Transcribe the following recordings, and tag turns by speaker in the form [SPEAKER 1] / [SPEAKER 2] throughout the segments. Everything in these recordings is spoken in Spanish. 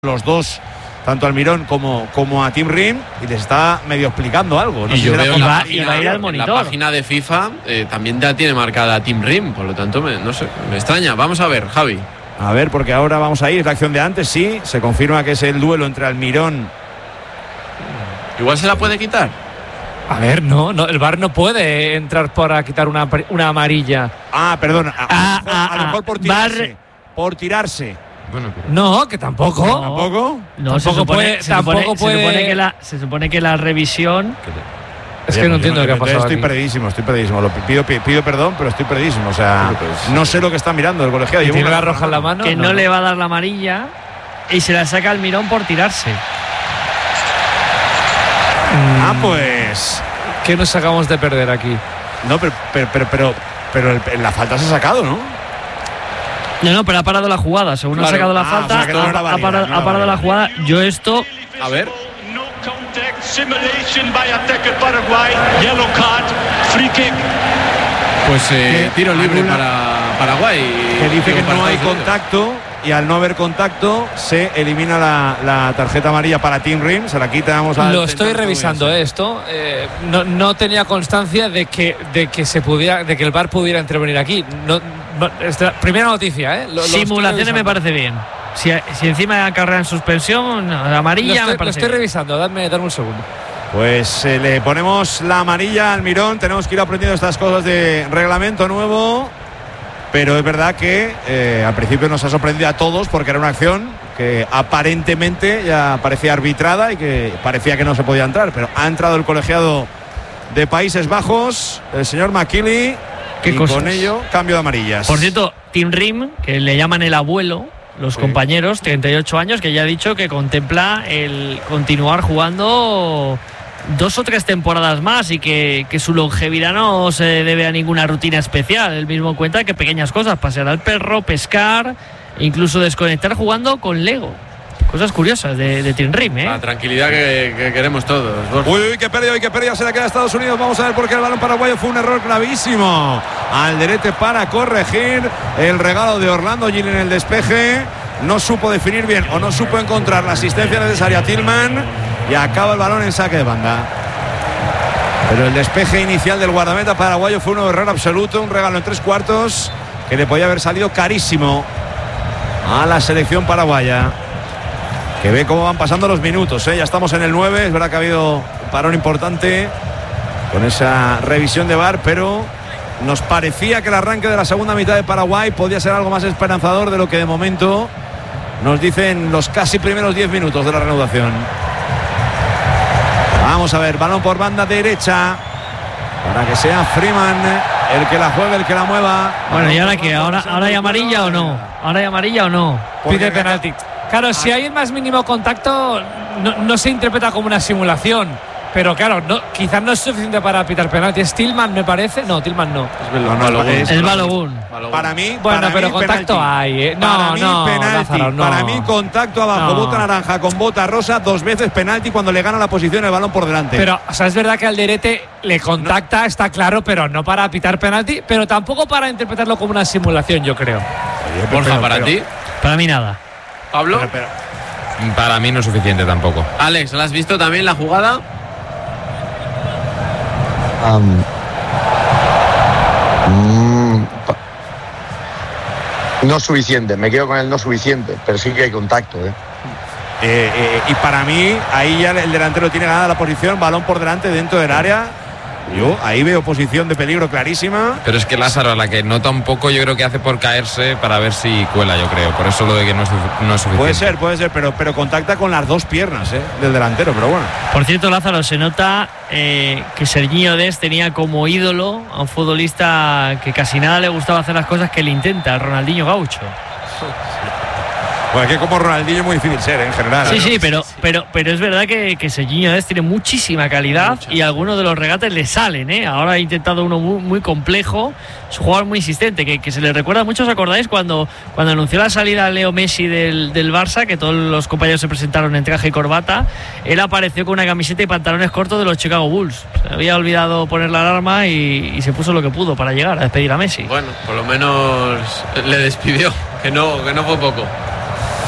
[SPEAKER 1] los dos, tanto al Mirón como a Tim Rim, y les está medio explicando algo.
[SPEAKER 2] No, y yo veo
[SPEAKER 3] va a ir al monitor.
[SPEAKER 2] En la página de FIFA también ya tiene marcada Tim Rim, por lo tanto no sé, me extraña. Vamos a ver, Javi.
[SPEAKER 1] A ver, porque ahora vamos a ir, es la acción de antes, sí, se confirma que es el duelo entre Almirón.
[SPEAKER 2] Igual se la puede quitar.
[SPEAKER 3] A ver, no, el VAR no puede entrar para quitar una amarilla.
[SPEAKER 1] Ah, perdón, a lo mejor por tirarse.
[SPEAKER 2] Bueno,
[SPEAKER 3] no, que tampoco.
[SPEAKER 1] ¿Tampoco?
[SPEAKER 3] No, se supone que la revisión. Es que no entiendo qué ha pasado.
[SPEAKER 1] Estoy perdidísimo. Lo pido perdón, pero estoy perdidísimo. O sea, no sé lo que está mirando el colegiado.
[SPEAKER 3] ¿Tiene la roja en la mano?
[SPEAKER 4] Que no le va a dar la amarilla y se la saca al Mirón por tirarse.
[SPEAKER 1] Pues.
[SPEAKER 3] ¿Qué nos acabamos de perder aquí?
[SPEAKER 1] No, pero la falta se ha sacado, ¿no?
[SPEAKER 4] No, pero ha parado la jugada. Según ha sacado la falta,
[SPEAKER 1] o sea, no
[SPEAKER 4] ha parado la jugada. Yo esto.
[SPEAKER 2] A ver. Pues tiro libre para Paraguay.
[SPEAKER 1] Que dice que no hay contacto, y al no haber contacto se elimina la tarjeta amarilla para Tim Rim. Se la quitamos al.
[SPEAKER 3] Lo estoy revisando esto. No tenía constancia de que el VAR pudiera intervenir aquí. Primera noticia,
[SPEAKER 4] Simulaciones me parece bien. Si encima acarrean suspensión, amarilla, me parece.
[SPEAKER 3] Lo estoy revisando, dame un segundo.
[SPEAKER 1] Pues le ponemos la amarilla al Mirón. Tenemos que ir aprendiendo estas cosas de reglamento nuevo. Pero es verdad que al principio nos ha sorprendido a todos, porque era una acción que aparentemente ya parecía arbitrada y que parecía que no se podía entrar. Pero ha entrado el colegiado de Países Bajos, el señor McKinley, y con ello cambio de amarillas.
[SPEAKER 4] Por cierto, Tim Rim, que le llaman el abuelo, los compañeros, 38 años, que ya ha dicho que contempla el continuar jugando 2 o 3 temporadas más y que su longevidad no se debe a ninguna rutina especial. Él mismo cuenta que pequeñas cosas, pasear al perro, pescar, incluso desconectar jugando con Lego. Cosas curiosas de Tim Rim,
[SPEAKER 2] La tranquilidad que queremos todos.
[SPEAKER 1] Uy, qué pérdida, se la queda a Estados Unidos. Vamos a ver por qué el balón paraguayo fue un error gravísimo. Alderete para corregir el regalo de Orlando Gil en el despeje. No supo definir bien o no supo encontrar la asistencia necesaria a Tillman y acaba el balón en saque de banda. Pero el despeje inicial del guardameta paraguayo fue un error absoluto, un regalo en 3/4 que le podía haber salido carísimo a la selección paraguaya, que ve cómo van pasando los minutos, Ya estamos en el 9. Es verdad que ha habido un parón importante con esa revisión de VAR, pero nos parecía que el arranque de la segunda mitad de Paraguay podía ser algo más esperanzador de lo que de momento nos dicen los casi primeros 10 minutos de la reanudación. Vamos a ver, balón por banda derecha para que sea Freeman el que la juegue, el que la mueva.
[SPEAKER 4] Bueno, ¿y ahora qué? ¿Ahora hay amarilla o no? ¿Ahora hay amarilla o no?
[SPEAKER 3] Pide penalti. Claro, si hay el más mínimo contacto, no se interpreta como una simulación. Pero claro, quizás no es suficiente para pitar penalti. ¿Es Tillman, me parece? No, Tillman no.
[SPEAKER 4] Es Balogun.
[SPEAKER 1] Para mí,
[SPEAKER 3] bueno, pero contacto
[SPEAKER 1] penalti.
[SPEAKER 3] hay.
[SPEAKER 1] Para mí, penalti.
[SPEAKER 3] Lázaro, no.
[SPEAKER 1] Para mí, contacto abajo, bota naranja con bota rosa, 2 veces penalti cuando le gana la posición el balón por delante.
[SPEAKER 3] Pero, o sea, es verdad que Alderete le contacta, está claro, pero no para pitar penalti, pero tampoco para interpretarlo como una simulación, yo creo.
[SPEAKER 2] Borja, ¿para ti?
[SPEAKER 4] Para mí nada.
[SPEAKER 2] ¿Pablo?
[SPEAKER 5] Para mí no es suficiente tampoco.
[SPEAKER 2] Alex, ¿la has visto también la jugada?
[SPEAKER 6] No suficiente, me quedo con el no suficiente, pero sí que hay contacto.
[SPEAKER 1] Y para mí, ahí ya el delantero tiene ganada la posición, balón por delante dentro del área. Yo ahí veo posición de peligro clarísima.
[SPEAKER 5] Pero es que Lázaro, a la que nota un poco, yo creo que hace por caerse para ver si cuela, yo creo. Por eso lo de que no es suficiente.
[SPEAKER 1] Puede ser, pero contacta con las 2 piernas del delantero, pero bueno.
[SPEAKER 4] Por cierto, Lázaro, se nota que Serginho Dest tenía como ídolo a un futbolista que casi nada le gustaba hacer las cosas que él intenta, Ronaldinho Gaucho.
[SPEAKER 1] Pues que como Ronaldinho es muy difícil ser, en general.
[SPEAKER 4] Sí, pero es verdad que Serginho Dest tiene muchísima calidad y algunos de los regates le salen, Ahora ha intentado uno muy, muy complejo, es un jugador muy insistente, que se le recuerda mucho. ¿Os acordáis cuando anunció la salida a Leo Messi del Barça, que todos los compañeros se presentaron en traje y corbata? Él apareció con una camiseta y pantalones cortos de los Chicago Bulls. Se había olvidado poner la alarma y se puso lo que pudo para llegar a despedir a Messi.
[SPEAKER 2] Bueno, por lo menos le despidió, que no fue poco.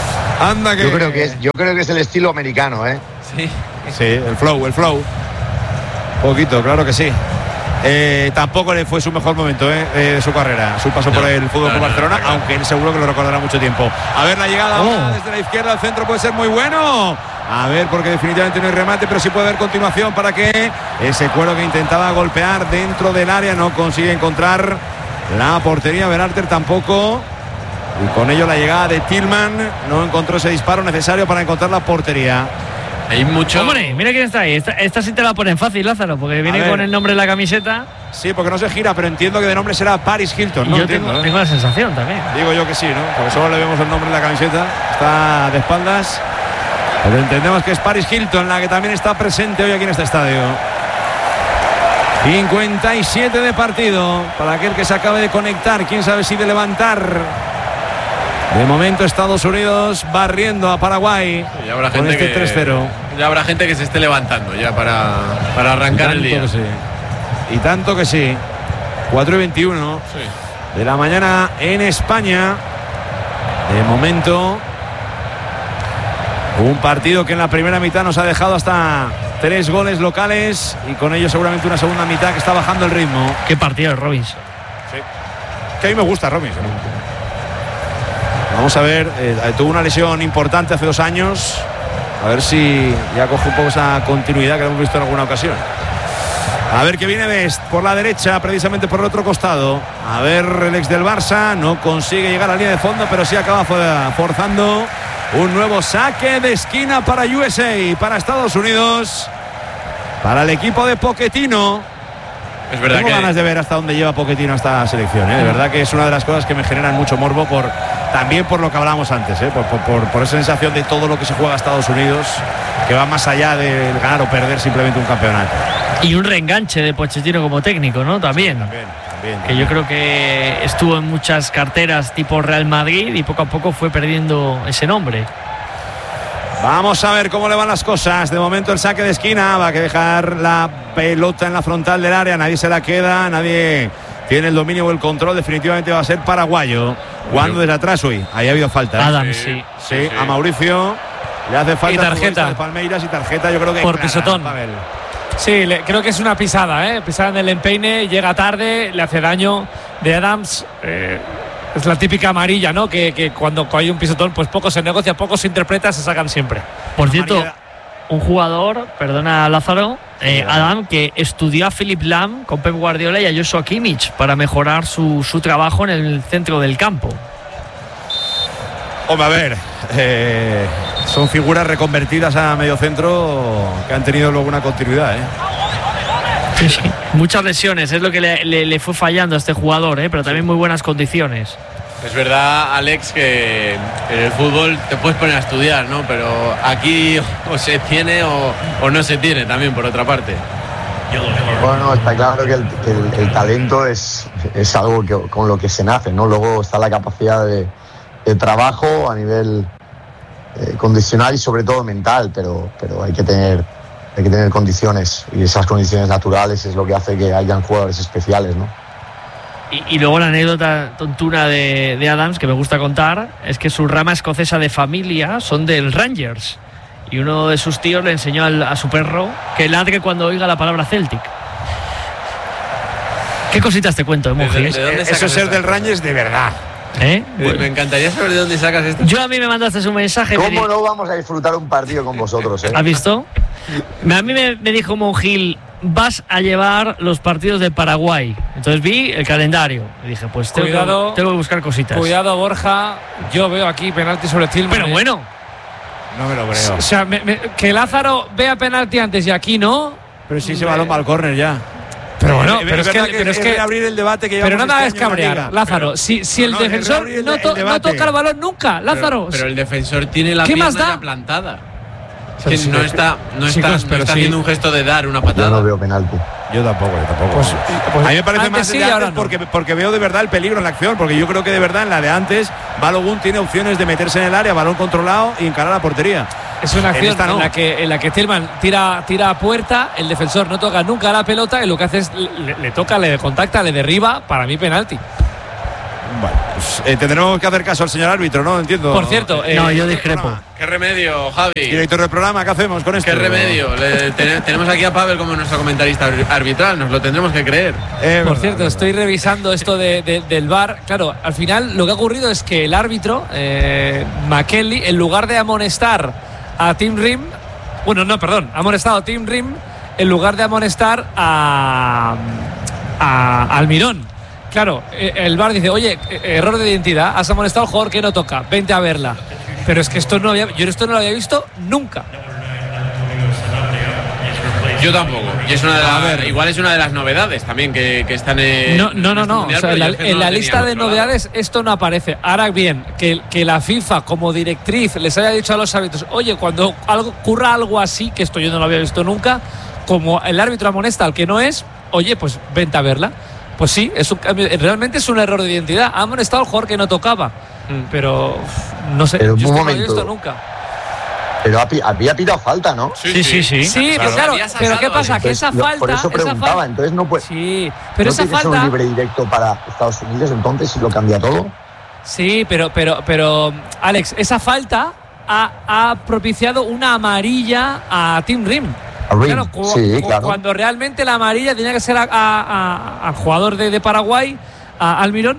[SPEAKER 1] Anda que...
[SPEAKER 6] Yo creo que es el estilo americano, ¿eh?
[SPEAKER 2] Sí,
[SPEAKER 1] el flow. Poquito, claro que sí. Tampoco le fue su mejor momento de su carrera, su paso por el Fútbol Club Barcelona, aunque él seguro que lo recordará mucho tiempo. A ver, la llegada desde la izquierda al centro puede ser muy bueno. A ver, porque definitivamente no hay remate, pero sí puede haber continuación para que ese Cuero que intentaba golpear dentro del área no consigue encontrar la portería. Berhalter tampoco. Y con ello la llegada de Tillman no encontró ese disparo necesario para encontrar la portería.
[SPEAKER 2] Hay mucho.
[SPEAKER 4] Hombre, mira quién está ahí. Esta sí te la ponen fácil, Lázaro, porque viene con el nombre en la camiseta.
[SPEAKER 1] Sí, porque no se gira, pero entiendo que de nombre será Paris Hilton. No
[SPEAKER 4] yo
[SPEAKER 1] entiendo,
[SPEAKER 4] tengo la sensación también.
[SPEAKER 1] Digo yo que sí, ¿no? Porque solo le vemos el nombre en la camiseta. Está de espaldas. Pero entendemos que es Paris Hilton la que también está presente hoy aquí en este estadio. 57 de partido para aquel que se acabe de conectar. Quién sabe si de levantar. De momento Estados Unidos barriendo a Paraguay con este 3-0.
[SPEAKER 2] Ya habrá gente que se esté levantando ya para arrancar el día.
[SPEAKER 1] Y tanto que sí. 4:21 de la mañana en España. De momento un partido que en la primera mitad nos ha dejado hasta 3 goles locales y con ello seguramente una segunda mitad que está bajando el ritmo.
[SPEAKER 4] Qué partido de Robinson.
[SPEAKER 1] Sí. Que a mí me gusta Robinson. Vamos a ver, tuvo una lesión importante hace 2 años. A ver si ya coge un poco esa continuidad que hemos visto en alguna ocasión. A ver qué viene Best por la derecha, precisamente por el otro costado. A ver, el ex del Barça no consigue llegar a la línea de fondo, pero sí acaba forzando un nuevo saque de esquina para USA, para Estados Unidos, para el equipo de Pochettino.
[SPEAKER 2] Es verdad
[SPEAKER 1] Tengo ganas de ver hasta dónde lleva Pochettino esta selección, ¿eh? De verdad que es una de las cosas que me generan mucho morbo, también por lo que hablábamos antes, ¿eh? por esa sensación de todo lo que se juega a Estados Unidos, que va más allá del ganar o perder simplemente un campeonato.
[SPEAKER 4] Y un reenganche de Pochettino como técnico, ¿no? También. Que yo creo que estuvo en muchas carteras tipo Real Madrid y poco a poco fue perdiendo ese nombre.
[SPEAKER 1] Vamos a ver cómo le van las cosas. De momento el saque de esquina, va a dejar la pelota en la frontal del área, nadie se la queda, nadie tiene el dominio o el control. Definitivamente va a ser paraguayo. Jugando desde atrás hoy, ahí ha habido falta, ¿eh?
[SPEAKER 4] Adams,
[SPEAKER 1] sí, a Mauricio le hace falta.
[SPEAKER 3] Y tarjeta
[SPEAKER 1] de Palmeiras y tarjeta, yo creo que
[SPEAKER 3] por pisotón. Sí, creo que es una pisada, pisada en el empeine, llega tarde, le hace daño de Adams. Es la típica amarilla, ¿no? Que cuando hay un pisotón, pues poco se negocia, poco se interpreta, se sacan siempre.
[SPEAKER 4] Por cierto, un jugador, perdona Lázaro, Adam, que estudió a Philipp Lahm con Pep Guardiola y a Joshua Kimmich para mejorar su trabajo en el centro del campo.
[SPEAKER 1] Hombre, a ver, son figuras reconvertidas a mediocentro que han tenido luego una continuidad,
[SPEAKER 4] Sí. Muchas lesiones, es lo que le fue fallando a este jugador, pero también muy buenas condiciones.
[SPEAKER 2] Es verdad, Alex, que en el fútbol te puedes poner a estudiar, ¿no? Pero aquí o se tiene o no se tiene también, por otra parte.
[SPEAKER 6] Bueno, está claro que el talento es algo con lo que se nace, ¿no? Luego está la capacidad de trabajo a nivel condicional y sobre todo mental, pero hay que tener condiciones, y esas condiciones naturales es lo que hace que hayan jugadores especiales, ¿no?
[SPEAKER 4] Y luego la anécdota tontuna de Adams que me gusta contar es que su rama escocesa de familia son del Rangers y uno de sus tíos le enseñó a su perro que ladre cuando oiga la palabra Celtic. ¿Qué cositas te cuento, Monji?
[SPEAKER 1] Eso es ser del Rangers de verdad.
[SPEAKER 2] Me encantaría saber de dónde sacas esto.
[SPEAKER 4] Yo a mí me mandaste un mensaje.
[SPEAKER 6] ¿Cómo no vamos a disfrutar un partido con vosotros?
[SPEAKER 4] ¿Has visto? A mí me dijo Monjil, vas a llevar los partidos de Paraguay. Entonces vi el calendario y dije, pues tengo que buscar cositas.
[SPEAKER 3] Cuidado, Borja. Yo veo aquí penalti sobre Tillman.
[SPEAKER 4] Pero bueno.
[SPEAKER 1] No me lo creo.
[SPEAKER 3] O sea, que Lázaro vea penalti antes y aquí no.
[SPEAKER 1] Pero sí se balón va al córner ya.
[SPEAKER 3] Pero bueno, pero es que
[SPEAKER 1] abrir el debate que
[SPEAKER 3] pero no me hagas
[SPEAKER 1] este
[SPEAKER 3] cabrear, Lázaro. Si el defensor no toca el balón nunca, Lázaro.
[SPEAKER 2] Pero el defensor tiene la pierna ya plantada. Que no está haciendo un gesto de dar una patada.
[SPEAKER 6] Yo no veo penalti.
[SPEAKER 1] Yo tampoco.
[SPEAKER 3] Pues
[SPEAKER 1] a mí me parece más
[SPEAKER 3] sí,
[SPEAKER 1] de antes
[SPEAKER 3] no.
[SPEAKER 1] porque veo de verdad el peligro en la acción, porque yo creo que de verdad en la de antes Balogun tiene opciones de meterse en el área, balón controlado y encarar la portería.
[SPEAKER 3] Es una acción en la que Tillman tira a puerta, el defensor no toca nunca la pelota y lo que hace es le toca, le contacta, le derriba, para mí penalti.
[SPEAKER 1] Bueno. Tendremos que hacer caso al señor árbitro, ¿no? Entiendo.
[SPEAKER 3] Por cierto,
[SPEAKER 4] no, yo discrepo.
[SPEAKER 2] ¿Qué remedio, Javi?
[SPEAKER 1] Director del programa, ¿qué hacemos con esto?
[SPEAKER 2] ¿Qué remedio? Tenemos aquí a Pavel como nuestro comentarista arbitral, nos lo tendremos que creer.
[SPEAKER 3] Por cierto, estoy revisando esto del VAR. Claro, al final lo que ha ocurrido es que el árbitro, McKenlie, en lugar de amonestar a Tim Rim, ha amonestado a Tim Rim en lugar de amonestar a Almirón. Claro, el VAR dice, oye, error de identidad, has amonestado al jugador que no toca, vente a verla. Pero es que yo esto no lo había visto nunca.
[SPEAKER 2] Yo tampoco. Y es igual es una de las novedades también que están en.
[SPEAKER 3] No. O sea, en la lista de novedades esto no aparece. Ahora bien, que la FIFA como directriz les haya dicho a los árbitros, oye, cuando ocurra algo así, que esto yo no lo había visto nunca, como el árbitro amonesta al que no es, oye, pues vente a verla. Pues sí, realmente es un error de identidad. Ha amonestado al jugador que no tocaba. Pero no sé,
[SPEAKER 6] pero
[SPEAKER 3] yo
[SPEAKER 6] un
[SPEAKER 3] no lo
[SPEAKER 6] momento.
[SPEAKER 3] he visto nunca.
[SPEAKER 6] Pero había pitado falta, ¿no?
[SPEAKER 3] Sí, pero claro, pero ¿qué pasa? Que esa falta.
[SPEAKER 6] Por eso preguntaba, entonces no puede.
[SPEAKER 3] Sí, pero
[SPEAKER 6] ¿no
[SPEAKER 3] esa
[SPEAKER 6] tiene que
[SPEAKER 3] falta.
[SPEAKER 6] ser un libre directo para Estados Unidos, entonces, si lo cambia todo?
[SPEAKER 3] Sí, pero Alex, esa falta ha propiciado una amarilla a Tim Rim. Claro,
[SPEAKER 6] claro.
[SPEAKER 3] Cuando realmente la amarilla tenía que ser al jugador de Paraguay, a Almirón,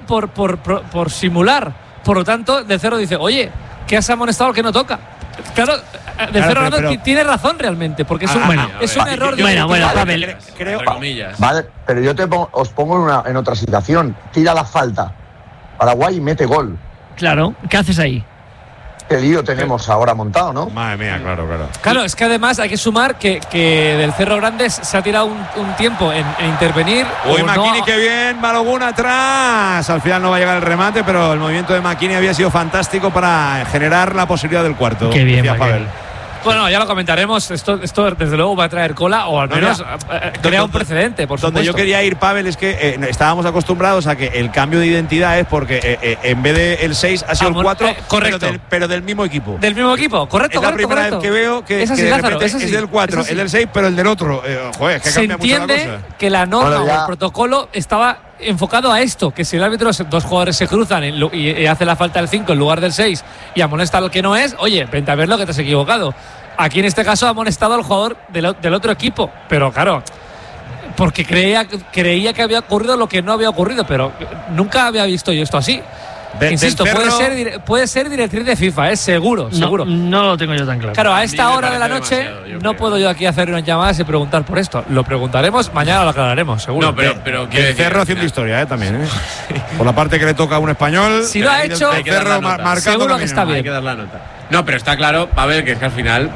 [SPEAKER 3] por simular. Por lo tanto, Del Cerro dice, oye, ¿qué has amonestado al que no toca? Claro, Del Cerro tiene razón realmente, porque es un error de
[SPEAKER 4] Bueno, Pavel,
[SPEAKER 2] entre comillas.
[SPEAKER 6] Vale, pero yo os pongo en otra situación. Tira la falta Paraguay y mete gol.
[SPEAKER 4] Claro, ¿qué haces ahí?
[SPEAKER 6] Qué lío tenemos ahora montado, ¿no?
[SPEAKER 1] Madre mía, claro.
[SPEAKER 3] Claro, es que además hay que sumar que Del Cerro Grande se ha tirado un tiempo en intervenir.
[SPEAKER 1] Uy, McKennie, qué bien, Balogun atrás. Al final no va a llegar el remate, pero el movimiento de McKennie había sido fantástico para generar la posibilidad del cuarto.
[SPEAKER 4] Qué bien,
[SPEAKER 1] Pavel.
[SPEAKER 3] Bueno, ya lo comentaremos. Esto desde luego va a traer cola, o al menos crea un precedente, por supuesto.
[SPEAKER 1] Donde yo quería ir, Pavel, es que estábamos acostumbrados a que el cambio de identidad es porque en vez de el 6 ha sido el 4,
[SPEAKER 3] correcto.
[SPEAKER 1] pero del mismo equipo.
[SPEAKER 3] Del mismo equipo, correcto.
[SPEAKER 1] Es la primera vez que veo que,
[SPEAKER 3] es
[SPEAKER 1] de repente es del 4, el del 6, pero el del otro. Joder, es que cambia mucho la cosa.
[SPEAKER 3] Se entiende que la norma o el protocolo estaba enfocado a esto, que si el árbitro, dos jugadores se cruzan y hace la falta del 5 en lugar del 6 y amonesta al que no es, oye, vente a verlo que te has equivocado. Aquí en este caso ha amonestado al jugador del otro equipo, pero claro, porque creía que había ocurrido lo que no había ocurrido, pero nunca había visto yo esto así. Insisto, puede ser directriz de FIFA, seguro.
[SPEAKER 4] No lo tengo yo tan claro.
[SPEAKER 3] Claro, a esta hora de la noche no puedo yo aquí hacer unas llamadas y preguntar por esto. Lo preguntaremos, mañana lo aclararemos, seguro.
[SPEAKER 2] No, pero
[SPEAKER 1] el Cerro haciendo historia, también. Por la parte que le toca a un español.
[SPEAKER 3] Si lo ha hecho,
[SPEAKER 1] el Cerro seguro
[SPEAKER 3] que está bien.
[SPEAKER 2] Hay que dar la nota. No, pero está claro, Pavel, que es que al final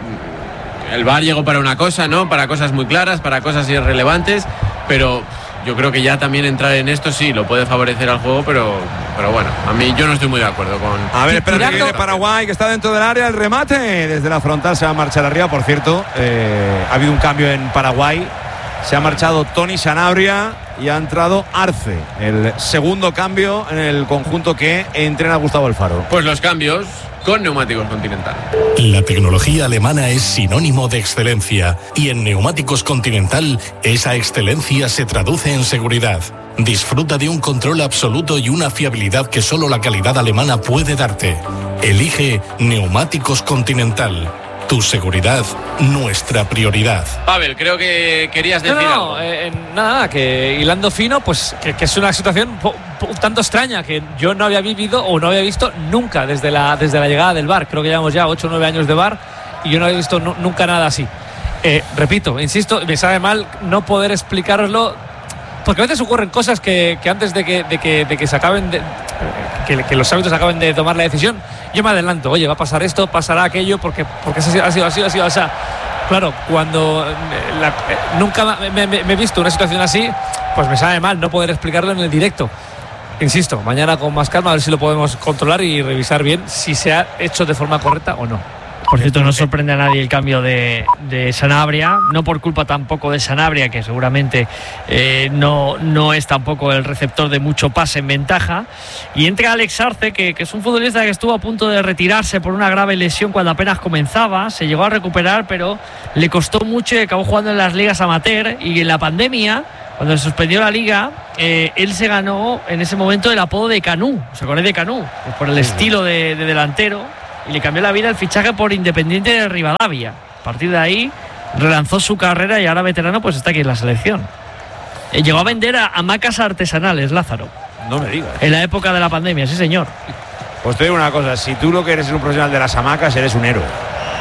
[SPEAKER 2] el VAR llegó para una cosa, ¿no? Para cosas muy claras, para cosas irrelevantes, pero yo creo que ya también entrar en esto sí lo puede favorecer al juego, pero bueno, a mí yo no estoy muy de acuerdo con.
[SPEAKER 1] A ver, espera, que viene Paraguay, que está dentro del área, el remate desde la frontal se va a marchar arriba. Por cierto, ha habido un cambio en Paraguay, se ha marchado Tony Sanabria y ha entrado Arce, el segundo cambio en el conjunto que entrena Gustavo Alfaro.
[SPEAKER 2] Pues los cambios con Neumáticos Continental.
[SPEAKER 7] La tecnología alemana es sinónimo de excelencia y en Neumáticos Continental esa excelencia se traduce en seguridad. Disfruta de un control absoluto y una fiabilidad que solo la calidad alemana puede darte. Elige Neumáticos Continental. Tu seguridad, nuestra prioridad.
[SPEAKER 2] Pavel, creo que querías decir algo.
[SPEAKER 3] Nada, que hilando fino, pues que es una situación un tanto extraña que yo no había vivido o no había visto nunca desde la llegada del VAR. Creo que llevamos ya 8 o 9 años de VAR y yo no había visto nunca nada así. Repito, insisto, me sabe mal no poder explicaroslo, porque a veces ocurren cosas que antes de que se acaben que los árbitros acaben de tomar la decisión, yo me adelanto, oye, va a pasar esto, pasará aquello, porque ha sido así. O sea, claro, cuando nunca me he visto una situación así, pues me sabe mal no poder explicarlo en el directo. Insisto, mañana con más calma a ver si lo podemos controlar y revisar bien si se ha hecho de forma correcta o no.
[SPEAKER 4] Por cierto, no sorprende a nadie el cambio de Sanabria, no por culpa tampoco de Sanabria, que seguramente no es tampoco el receptor de mucho pase en ventaja. Y entra Alex Arce, que es un futbolista que estuvo a punto de retirarse por una grave lesión cuando apenas comenzaba. Se llegó a recuperar, pero le costó mucho y acabó jugando en las ligas amateur. Y en la pandemia, cuando se suspendió la liga, él se ganó en ese momento el apodo de Canú. ¿Os acordáis de Canú? Pues por el estilo de delantero, y le cambió la vida el fichaje por Independiente de Rivadavia. A partir de ahí relanzó su carrera y ahora veterano pues está aquí en la selección. Llegó a vender a hamacas artesanales, Lázaro.
[SPEAKER 1] No me digas.
[SPEAKER 4] En la época de la pandemia, sí señor.
[SPEAKER 1] Pues te digo una cosa, si tú lo que eres un profesional de las hamacas, eres un héroe.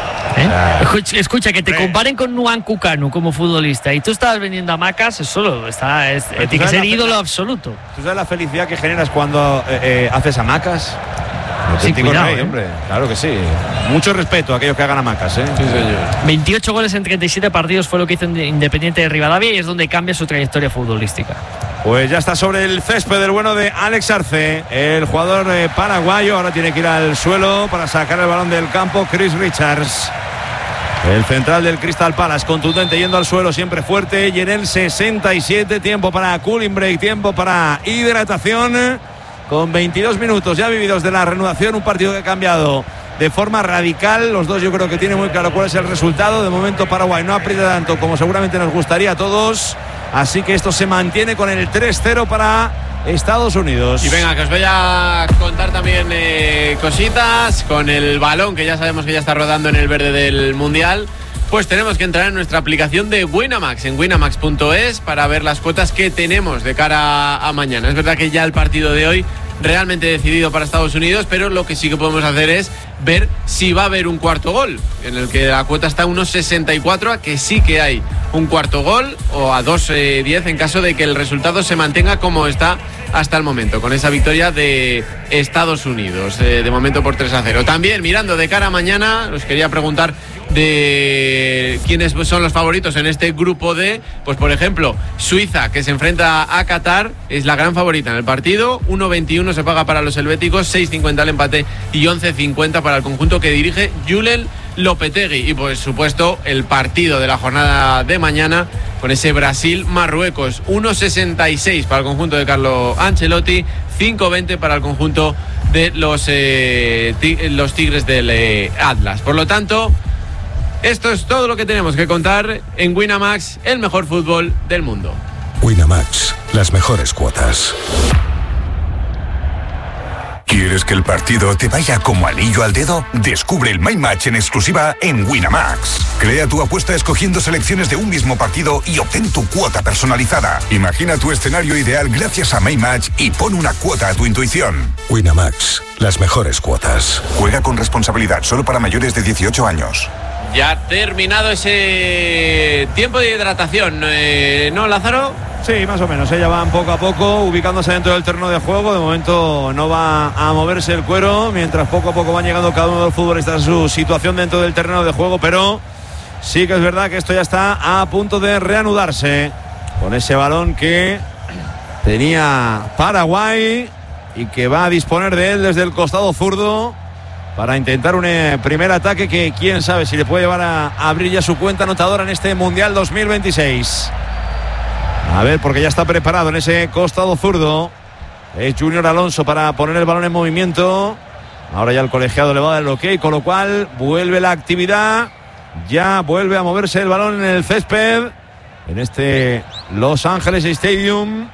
[SPEAKER 4] Escucha, que te comparen con Nwankwo Kanu como futbolista y tú estabas vendiendo hamacas, eso tiene que ser ídolo absoluto.
[SPEAKER 1] ¿Tú sabes la felicidad que generas cuando haces hamacas?
[SPEAKER 4] Sí, cuidado,
[SPEAKER 1] rey, hombre. Claro que sí. Mucho respeto a aquellos que hagan hamacas, ¿eh?
[SPEAKER 2] Sí, señor.
[SPEAKER 4] 28 goles en 37 partidos fue lo que hizo Independiente de Rivadavia y es donde cambia su trayectoria futbolística.
[SPEAKER 1] Pues ya está sobre el césped el bueno de Alex Arce, el jugador paraguayo. Ahora tiene que ir al suelo para sacar el balón del campo Chris Richards, el central del Crystal Palace, contundente, yendo al suelo, siempre fuerte. Y en el 67, tiempo para cooling break, tiempo para hidratación, con 22 minutos ya vividos de la reanudación. Un partido que ha cambiado de forma radical. Los dos yo creo que tienen muy claro cuál es el resultado. De momento Paraguay no aprieta tanto como seguramente nos gustaría a todos, así que esto se mantiene con el 3-0 para Estados Unidos.
[SPEAKER 2] Y venga, que os voy a contar también cositas con el balón, que ya sabemos que ya está rodando en el verde del Mundial. Pues tenemos que entrar en nuestra aplicación de Winamax, en winamax.es, para ver las cuotas que tenemos de cara a mañana. Es verdad que ya el partido de hoy realmente decidido para Estados Unidos, pero lo que sí que podemos hacer es ver si va a haber un cuarto gol, en el que la cuota está a 1,64, a que sí que hay un cuarto gol, o a 2,10 en caso de que el resultado se mantenga como está hasta el momento, con esa victoria de Estados Unidos, de momento por 3-0. También mirando de cara a mañana, os quería preguntar de quiénes son los favoritos en este grupo D. Pues por ejemplo, Suiza, que se enfrenta a Qatar, es la gran favorita en el partido. 1,21 se paga para los helvéticos, 6,50 el empate y 11,50 para el conjunto que dirige Julen Lopetegui. Y por supuesto el partido de la jornada de mañana, con ese Brasil-Marruecos, 1,66 para el conjunto de Carlo Ancelotti, 5,20 para el conjunto de los Tigres del Atlas. Por lo tanto, esto es todo lo que tenemos que contar en Winamax, el mejor fútbol del mundo.
[SPEAKER 8] Winamax, las mejores cuotas. ¿Quieres que el partido te vaya como anillo al dedo? Descubre el My Match en exclusiva en Winamax. Crea tu apuesta escogiendo selecciones de un mismo partido y obtén tu cuota personalizada. Imagina tu escenario ideal gracias a My Match y pon una cuota a tu intuición. Winamax, las mejores cuotas. Juega con responsabilidad, solo para mayores de 18 años.
[SPEAKER 2] Ya ha terminado ese tiempo de hidratación, ¿no, Lázaro?
[SPEAKER 1] Sí, más o menos. Ella van poco a poco ubicándose dentro del terreno de juego. De momento no va a moverse el cuero, mientras poco a poco van llegando cada uno de los futbolistas a su situación dentro del terreno de juego. Pero sí que es verdad que esto ya está a punto de reanudarse, con ese balón que tenía Paraguay y que va a disponer de él desde el costado zurdo para intentar un primer ataque que quién sabe si le puede llevar a abrir ya su cuenta anotadora en este Mundial 2026. A ver, porque ya está preparado en ese costado zurdo. Es Junior Alonso para poner el balón en movimiento. Ahora ya el colegiado le va a dar el ok, con lo cual vuelve la actividad. Ya vuelve a moverse el balón en el césped, en este Los Ángeles Stadium.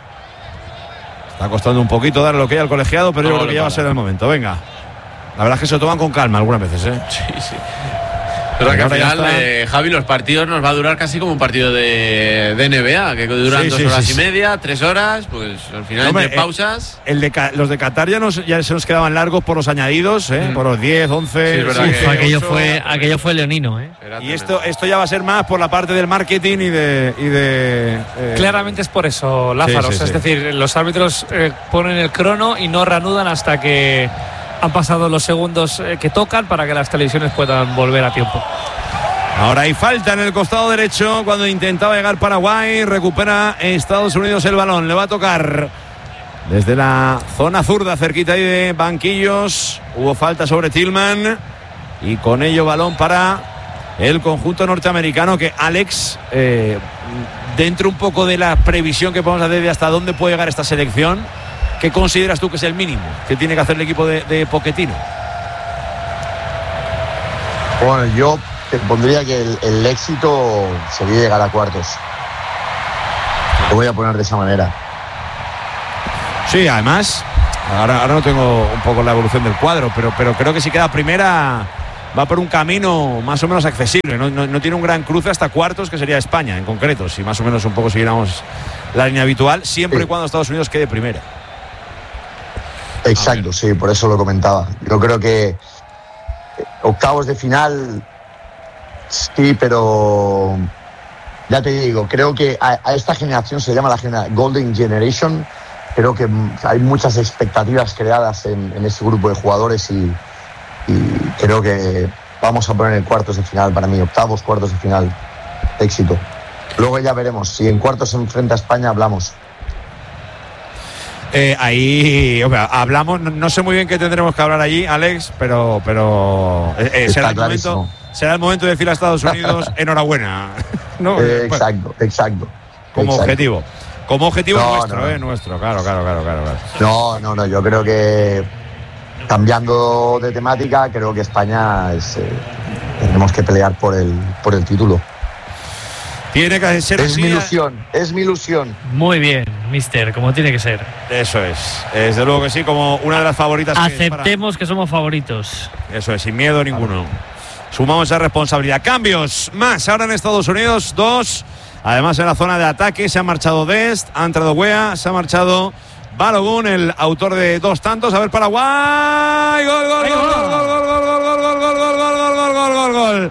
[SPEAKER 1] Está costando un poquito darle el ok al colegiado, pero yo creo que ya va a ser el momento. Venga. La verdad es que se lo toman con calma algunas veces, ¿eh?
[SPEAKER 2] Sí, sí. Pero que al final, Javi, los partidos nos va a durar casi como un partido de NBA, que duran 2 horas y media, 3 horas, pues al final entre pausas.
[SPEAKER 1] Los de Qatar ya se nos quedaban largos por los añadidos, por los 10, 11.
[SPEAKER 4] Sí, aquello fue leonino, ¿eh?
[SPEAKER 1] Y esto ya va a ser más por la parte del marketing y de
[SPEAKER 3] Claramente es por eso, Lázaro. Es decir, los árbitros ponen el crono y no reanudan hasta que han pasado los segundos que tocan para que las televisiones puedan volver a tiempo.
[SPEAKER 1] Ahora hay falta en el costado derecho cuando intentaba llegar Paraguay. Recupera Estados Unidos el balón. Le va a tocar desde la zona zurda, cerquita ahí de banquillos. Hubo falta sobre Tillman y con ello balón para el conjunto norteamericano, que Alex, dentro un poco de la previsión que podemos hacer de hasta dónde puede llegar esta selección, ¿qué consideras tú que es el mínimo que tiene que hacer el equipo de Pochettino?
[SPEAKER 6] Bueno, yo te pondría que el éxito sería llegar a cuartos. Lo voy a poner de esa manera.
[SPEAKER 1] Sí, además, ahora no tengo un poco la evolución del cuadro, pero creo que si queda primera va por un camino más o menos accesible. No tiene un gran cruce hasta cuartos, que sería España en concreto, si más o menos un poco siguiéramos la línea habitual, siempre y cuando Estados Unidos quede primera.
[SPEAKER 6] Exacto, sí, por eso lo comentaba. Yo creo que octavos de final, sí, pero ya te digo, creo que a esta generación se llama la Golden Generation. Creo que hay muchas expectativas creadas en ese grupo de jugadores y creo que vamos a poner en cuartos de final para mí, octavos, cuartos de final, éxito. Luego ya veremos, si en cuartos se enfrenta a España, hablamos.
[SPEAKER 1] Ahí hablamos, no sé muy bien qué tendremos que hablar allí, Alex, pero será el momento de decir a Estados Unidos enhorabuena, ¿no?
[SPEAKER 6] Exacto.
[SPEAKER 1] Como objetivo nuestro, claro.
[SPEAKER 6] No, yo creo que cambiando de temática, creo que España tenemos que pelear por el título.
[SPEAKER 1] Tiene que ser
[SPEAKER 6] así. Es mi ilusión.
[SPEAKER 4] Muy bien, mister, como tiene que ser.
[SPEAKER 1] Eso es. Desde luego que sí, como una de las favoritas.
[SPEAKER 4] Aceptemos que somos favoritos.
[SPEAKER 1] Eso es, sin miedo ninguno. Sumamos esa responsabilidad. Cambios más ahora en Estados Unidos, 2. Además en la zona de ataque se ha marchado Dest, ha entrado Wea, se ha marchado Balogun, el autor de 2 tantos. A ver, Paraguay. Gol.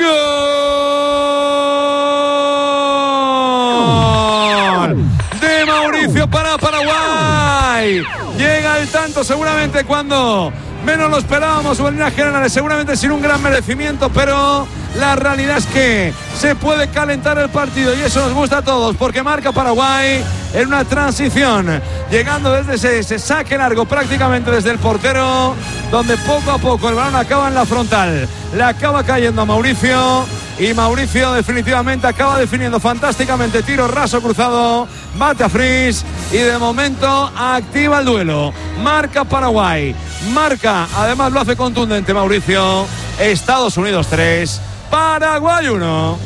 [SPEAKER 1] De Mauricio para Paraguay. Llega el tanto seguramente cuando menos lo esperábamos, o en líneas generales seguramente sin un gran merecimiento, pero la realidad es que se puede calentar el partido y eso nos gusta a todos, porque marca Paraguay en una transición, llegando desde ese saque largo prácticamente desde el portero, donde poco a poco el balón acaba en la frontal, le acaba cayendo a Mauricio y Mauricio definitivamente acaba definiendo fantásticamente, tiro raso cruzado, bate a Fris y de momento activa el duelo. Marca Paraguay, marca, además lo hace contundente Mauricio. Estados Unidos 3, Paraguay 1.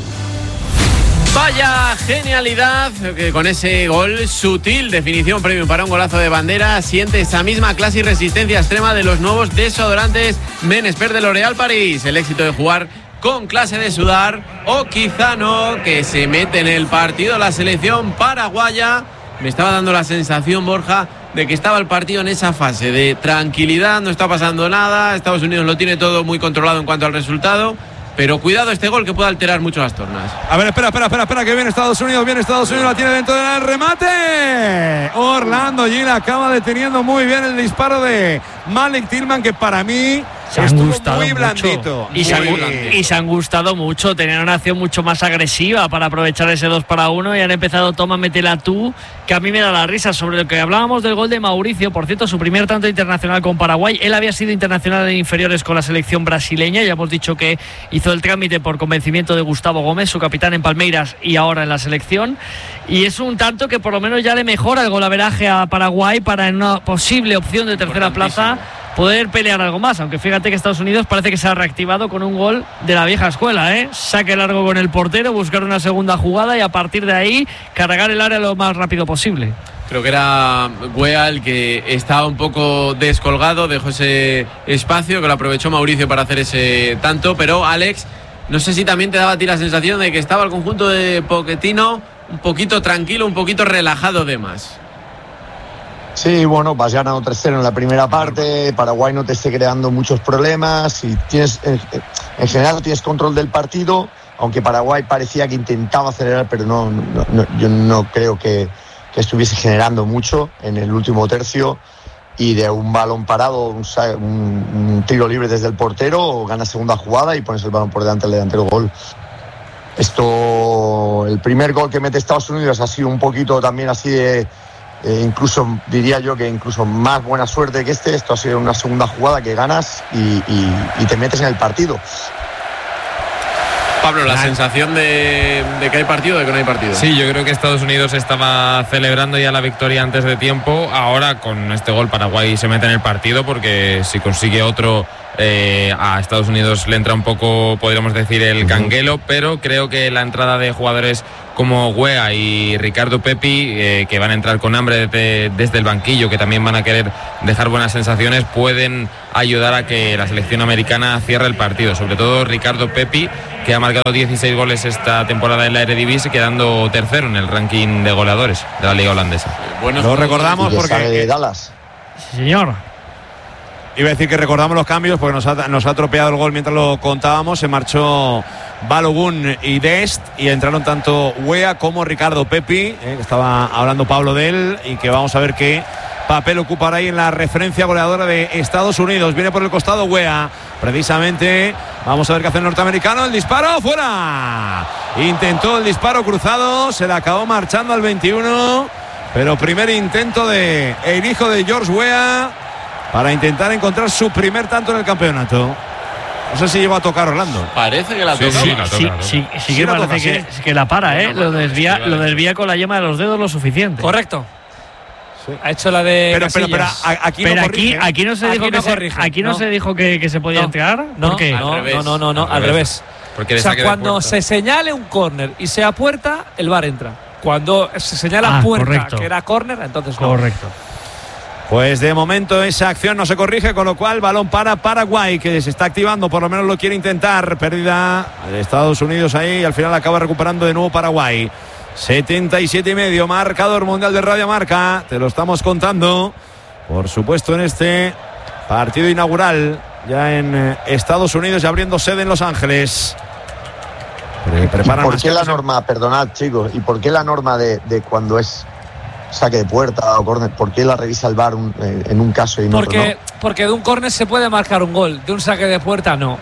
[SPEAKER 2] Vaya genialidad, que con ese gol sutil, definición premium para un golazo de bandera, siente esa misma clase y resistencia extrema de los nuevos desodorantes Men Expert de L'Oréal París. El éxito de jugar con clase de sudar, o quizá no, que se mete en el partido la selección paraguaya. Me estaba dando la sensación, Borja, de que estaba el partido en esa fase de tranquilidad, no está pasando nada, Estados Unidos lo tiene todo muy controlado en cuanto al resultado, pero cuidado este gol que puede alterar mucho las tornas.
[SPEAKER 1] A ver, espera, que viene Estados Unidos, la tiene dentro del remate. Orlando Gil acaba deteniendo muy bien el disparo de Malik Tillman, que para mí estuvo muy blandito.
[SPEAKER 4] Y se han gustado mucho, tenían una acción mucho más agresiva para aprovechar ese 2-1 y han empezado toma, métela tú, que a mí me da la risa. Sobre lo que hablábamos del gol de Mauricio, por cierto, su primer tanto internacional con Paraguay, él había sido internacional en inferiores con la selección brasileña, ya hemos dicho que hizo el trámite por convencimiento de Gustavo Gómez, su capitán en Palmeiras y ahora en la selección, y es un tanto que por lo menos ya le mejora el golaveraje a Paraguay para en una posible opción de tercera plaza poder pelear algo más, aunque fíjate que Estados Unidos parece que se ha reactivado con un gol de la vieja escuela, saque largo con el portero, buscar una segunda jugada y a partir de ahí cargar el área lo más rápido posible.
[SPEAKER 2] Creo que era Wea el que estaba un poco descolgado, dejó ese espacio que lo aprovechó Mauricio para hacer ese tanto, pero Alex, no sé si también te daba a ti la sensación de que estaba el conjunto de Pochettino un poquito tranquilo, un poquito relajado de más.
[SPEAKER 6] Sí, bueno, vas ganando 3-0 en la primera parte, Paraguay no te esté creando muchos problemas y tienes, en general tienes control del partido, aunque Paraguay parecía que intentaba acelerar, pero yo no creo que estuviese generando mucho en el último tercio, y de un balón parado, un tiro libre desde el portero, ganas segunda jugada y pones el balón por delante del delantero, gol. El primer gol que mete Estados Unidos ha sido un poquito también así de... incluso diría yo que incluso más buena suerte que esto ha sido una segunda jugada que ganas y te metes en el partido.
[SPEAKER 2] Pablo, la sensación de que hay partido o de que no hay partido.
[SPEAKER 5] Sí, yo creo que Estados Unidos estaba celebrando ya la victoria antes de tiempo. Ahora con este gol Paraguay se mete en el partido, porque si consigue otro a Estados Unidos le entra un poco, podríamos decir, el canguelo, pero creo que la entrada de jugadores como Weah y Ricardo Pepi, que van a entrar con hambre desde el banquillo, que también van a querer dejar buenas sensaciones, pueden ayudar a que la selección americana cierre el partido. Sobre todo Ricardo Pepi, que ha marcado 16 goles esta temporada en la Eredivisie, quedando tercero en el ranking de goleadores de la liga holandesa.
[SPEAKER 1] Bueno, lo recordamos porque
[SPEAKER 6] de Dallas.
[SPEAKER 4] Sí, señor.
[SPEAKER 1] Iba a decir que recordamos los cambios porque nos ha atropellado el gol mientras lo contábamos. Se marchó Balogun y Dest y entraron tanto Weah como Ricardo Pepi, que estaba hablando Pablo de él, y que vamos a ver qué papel ocupará ahí en la referencia goleadora de Estados Unidos. Viene por el costado Weah, precisamente. Vamos a ver qué hace el norteamericano. El disparo fuera. Intentó el disparo cruzado, se le acabó marchando al 21, pero primer intento de el hijo de George Weah para intentar encontrar su primer tanto en el campeonato. No sé si llegó a tocar Orlando.
[SPEAKER 2] Parece que la toca.
[SPEAKER 4] Sí, que parece que la para, ¿eh? Lo desvía con la yema de los dedos lo suficiente.
[SPEAKER 3] Correcto. Sí. Ha hecho la de
[SPEAKER 4] pero aquí no se dijo
[SPEAKER 3] no
[SPEAKER 4] se dijo que se podía entrar.
[SPEAKER 3] No,
[SPEAKER 4] ¿por qué?
[SPEAKER 3] No, al revés.
[SPEAKER 5] Porque
[SPEAKER 3] o sea, cuando se señale un córner y sea puerta, el VAR entra. Cuando se señala puerta, correcto, que era córner, entonces no.
[SPEAKER 4] Correcto.
[SPEAKER 1] Pues de momento esa acción no se corrige, con lo cual balón para Paraguay, que se está activando, por lo menos lo quiere intentar. Pérdida de Estados Unidos ahí y al final acaba recuperando de nuevo Paraguay. 77,5, marcador mundial de Radio Marca. Te lo estamos contando, por supuesto, en este partido inaugural ya en Estados Unidos y abriendo sede en Los Ángeles.
[SPEAKER 6] ¿Por qué la norma, perdonad chicos, y por qué la norma de cuando es saque de puerta o córner, por qué la revisa el VAR en un caso y en otro no?
[SPEAKER 3] Porque de un córner se puede marcar un gol, de un saque de puerta no.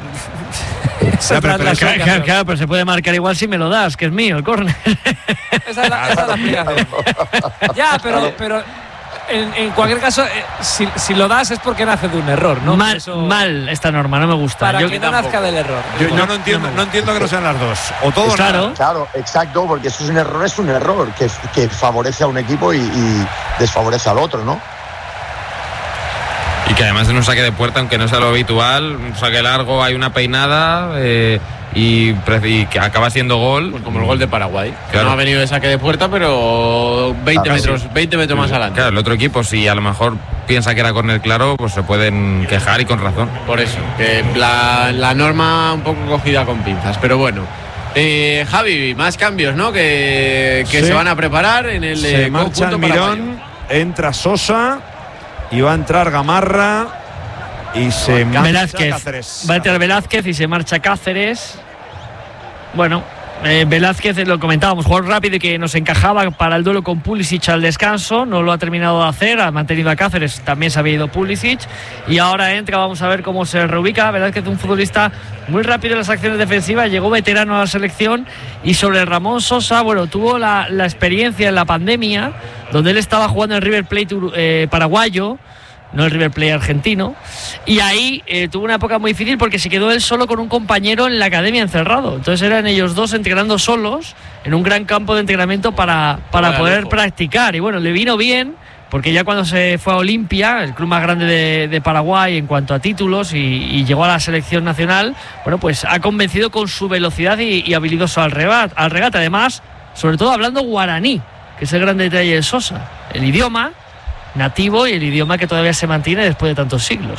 [SPEAKER 4] Claro, pero se puede marcar igual si me lo das, que es mío el córner.
[SPEAKER 3] Esa es la explicación. Ya, pero en cualquier caso, si lo das es porque nace de un error, ¿no?
[SPEAKER 4] Mal esta norma, no me gusta.
[SPEAKER 3] Para que no nazca del error.
[SPEAKER 1] Yo no entiendo que no sean las dos. O todo
[SPEAKER 6] nada. Claro, exacto, porque eso es un error que favorece a un equipo y desfavorece al otro, ¿no?
[SPEAKER 5] Y que además en un saque de puerta, aunque no sea lo habitual, un saque largo, hay una peinada y que acaba siendo gol.
[SPEAKER 2] Pues como el gol de Paraguay.
[SPEAKER 5] Claro.
[SPEAKER 2] Que no ha venido de saque de puerta, pero 20 metros más adelante.
[SPEAKER 5] Claro, el otro equipo, si a lo mejor piensa que era córner claro, pues se pueden quejar y con razón.
[SPEAKER 2] Por eso, que la norma un poco cogida con pinzas, pero bueno. Javi, más cambios, ¿no? Que se van a preparar en el
[SPEAKER 1] se marcha Almirón, entra Sosa y va a entrar Gamarra y se marcha Cáceres.
[SPEAKER 4] Va a entrar Velázquez y se marcha Cáceres. Bueno, Velázquez, lo comentábamos, jugador rápido y que nos encajaba para el duelo con Pulisic al descanso, no lo ha terminado de hacer, ha mantenido a Cáceres, también se había ido Pulisic y ahora entra, vamos a ver cómo se reubica. Velázquez, un futbolista muy rápido en las acciones defensivas, llegó veterano a la selección. Y sobre Ramón Sosa, bueno, tuvo la experiencia en la pandemia, donde él estaba jugando en River Plate paraguayo, no el River Plate argentino, y ahí tuvo una época muy difícil porque se quedó él solo con un compañero en la academia encerrado. Entonces eran ellos dos entrenando solos en un gran campo de entrenamiento para poder practicar, y bueno, le vino bien porque ya cuando se fue a Olimpia, el club más grande de Paraguay en cuanto a títulos, y llegó a la selección nacional, bueno, pues ha convencido con su velocidad y habilidoso al regate. Además, sobre todo hablando guaraní, que es el gran detalle de Sosa, el idioma nativo y el idioma que todavía se mantiene después de tantos siglos.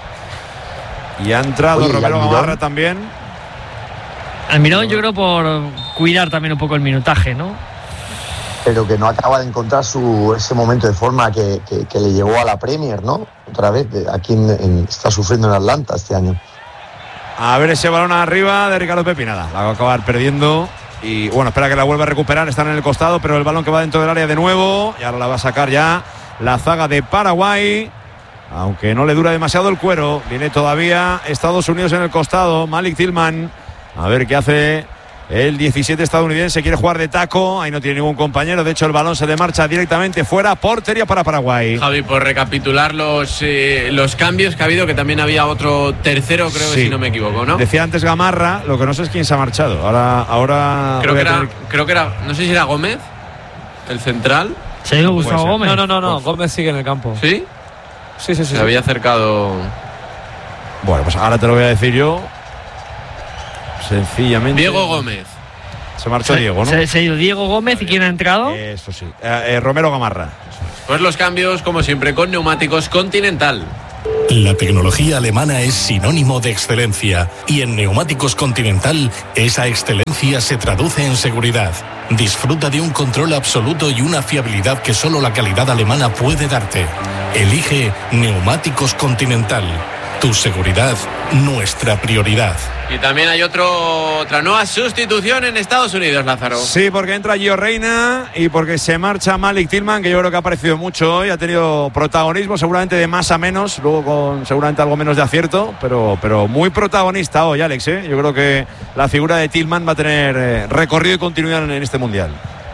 [SPEAKER 1] Y ha entrado Romero Gamarra también.
[SPEAKER 4] Almirón, yo creo por cuidar también un poco el minutaje, ¿no?
[SPEAKER 6] Pero que no acaba de encontrar ese momento de forma que le llevó a la Premier, ¿no? Otra vez, aquí está sufriendo en Atlanta este año.
[SPEAKER 1] A ver ese balón arriba de Ricardo Pepi, nada, la va a acabar perdiendo. Y bueno, espera que la vuelva a recuperar, están en el costado, pero el balón que va dentro del área de nuevo, y ahora la va a sacar ya la zaga de Paraguay, aunque no le dura demasiado el cuero. Viene todavía Estados Unidos en el costado, Malik Tillman, a ver qué hace El 17 estadounidense quiere jugar de taco, ahí no tiene ningún compañero, de hecho el balón se le marcha directamente fuera, portería para Paraguay.
[SPEAKER 2] Javi, por recapitular los cambios que ha habido, que también había otro tercero, creo que si no me equivoco, ¿no?
[SPEAKER 1] Decía antes Gamarra, lo que no sé es quién se ha marchado. Ahora
[SPEAKER 2] creo que era, no sé si era Gómez, el central.
[SPEAKER 4] ¿Se ha Gustavo Gómez?
[SPEAKER 3] No, Gómez sigue en el campo.
[SPEAKER 2] ¿Sí?
[SPEAKER 3] Sí.
[SPEAKER 2] Se había acercado.
[SPEAKER 1] Bueno, pues ahora te lo voy a decir yo. Sencillamente.
[SPEAKER 2] Diego Gómez.
[SPEAKER 1] Se marchó Diego, ¿no?
[SPEAKER 4] Se ha ido Diego Gómez. ¿Y quién ha entrado?
[SPEAKER 1] Eso sí. Romero Gamarra.
[SPEAKER 2] Pues los cambios, como siempre, con Neumáticos Continental.
[SPEAKER 7] La tecnología alemana es sinónimo de excelencia y en Neumáticos Continental esa excelencia se traduce en seguridad. Disfruta de un control absoluto y una fiabilidad que solo la calidad alemana puede darte. Elige Neumáticos Continental. Tu seguridad, nuestra prioridad.
[SPEAKER 2] Y también hay otra nueva sustitución en Estados Unidos, Lázaro.
[SPEAKER 1] Sí, porque entra Gio Reyna y porque se marcha Malik Tillman, que yo creo que ha aparecido mucho hoy, ha tenido protagonismo, seguramente de más a menos, luego con seguramente algo menos de acierto, pero muy protagonista hoy, Alex, ¿eh? Yo creo que la figura de Tillman va a tener recorrido y continuidad en este Mundial.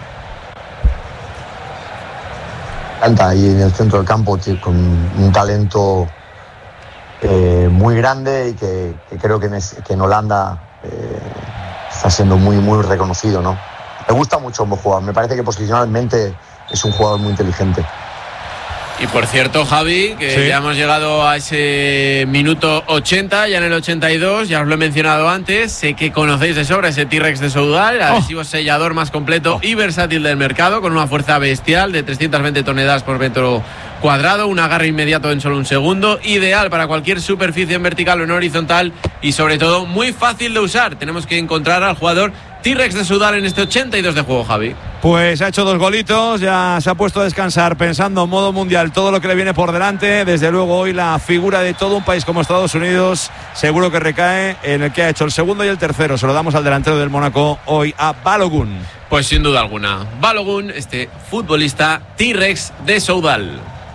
[SPEAKER 6] Canta ahí en el centro del campo con un talento muy grande y que creo que en Holanda está siendo muy reconocido, ¿no? Me gusta mucho como jugador, me parece que posicionalmente es un jugador muy inteligente.
[SPEAKER 2] Y por cierto, Javi, que ya hemos llegado a ese minuto 80, ya en el 82, ya os lo he mencionado antes, sé que conocéis de sobra ese T-Rex de Soudal, el adhesivo sellador más completo y versátil del mercado, con una fuerza bestial de 320 toneladas por metro cuadrado, un agarre inmediato en solo un segundo, ideal para cualquier superficie en vertical o en horizontal y sobre todo muy fácil de usar. Tenemos que encontrar al jugador T-Rex de Soudal en este 82 de juego, Javi.
[SPEAKER 1] Pues ha hecho 2 golitos, ya se ha puesto a descansar pensando en modo mundial todo lo que le viene por delante. Desde luego hoy la figura de todo un país como Estados Unidos seguro que recae en el que ha hecho el segundo y el tercero. Se lo damos al delantero del Mónaco hoy, a Balogun.
[SPEAKER 2] Pues sin duda alguna, Balogun, este futbolista T-Rex de Soudal.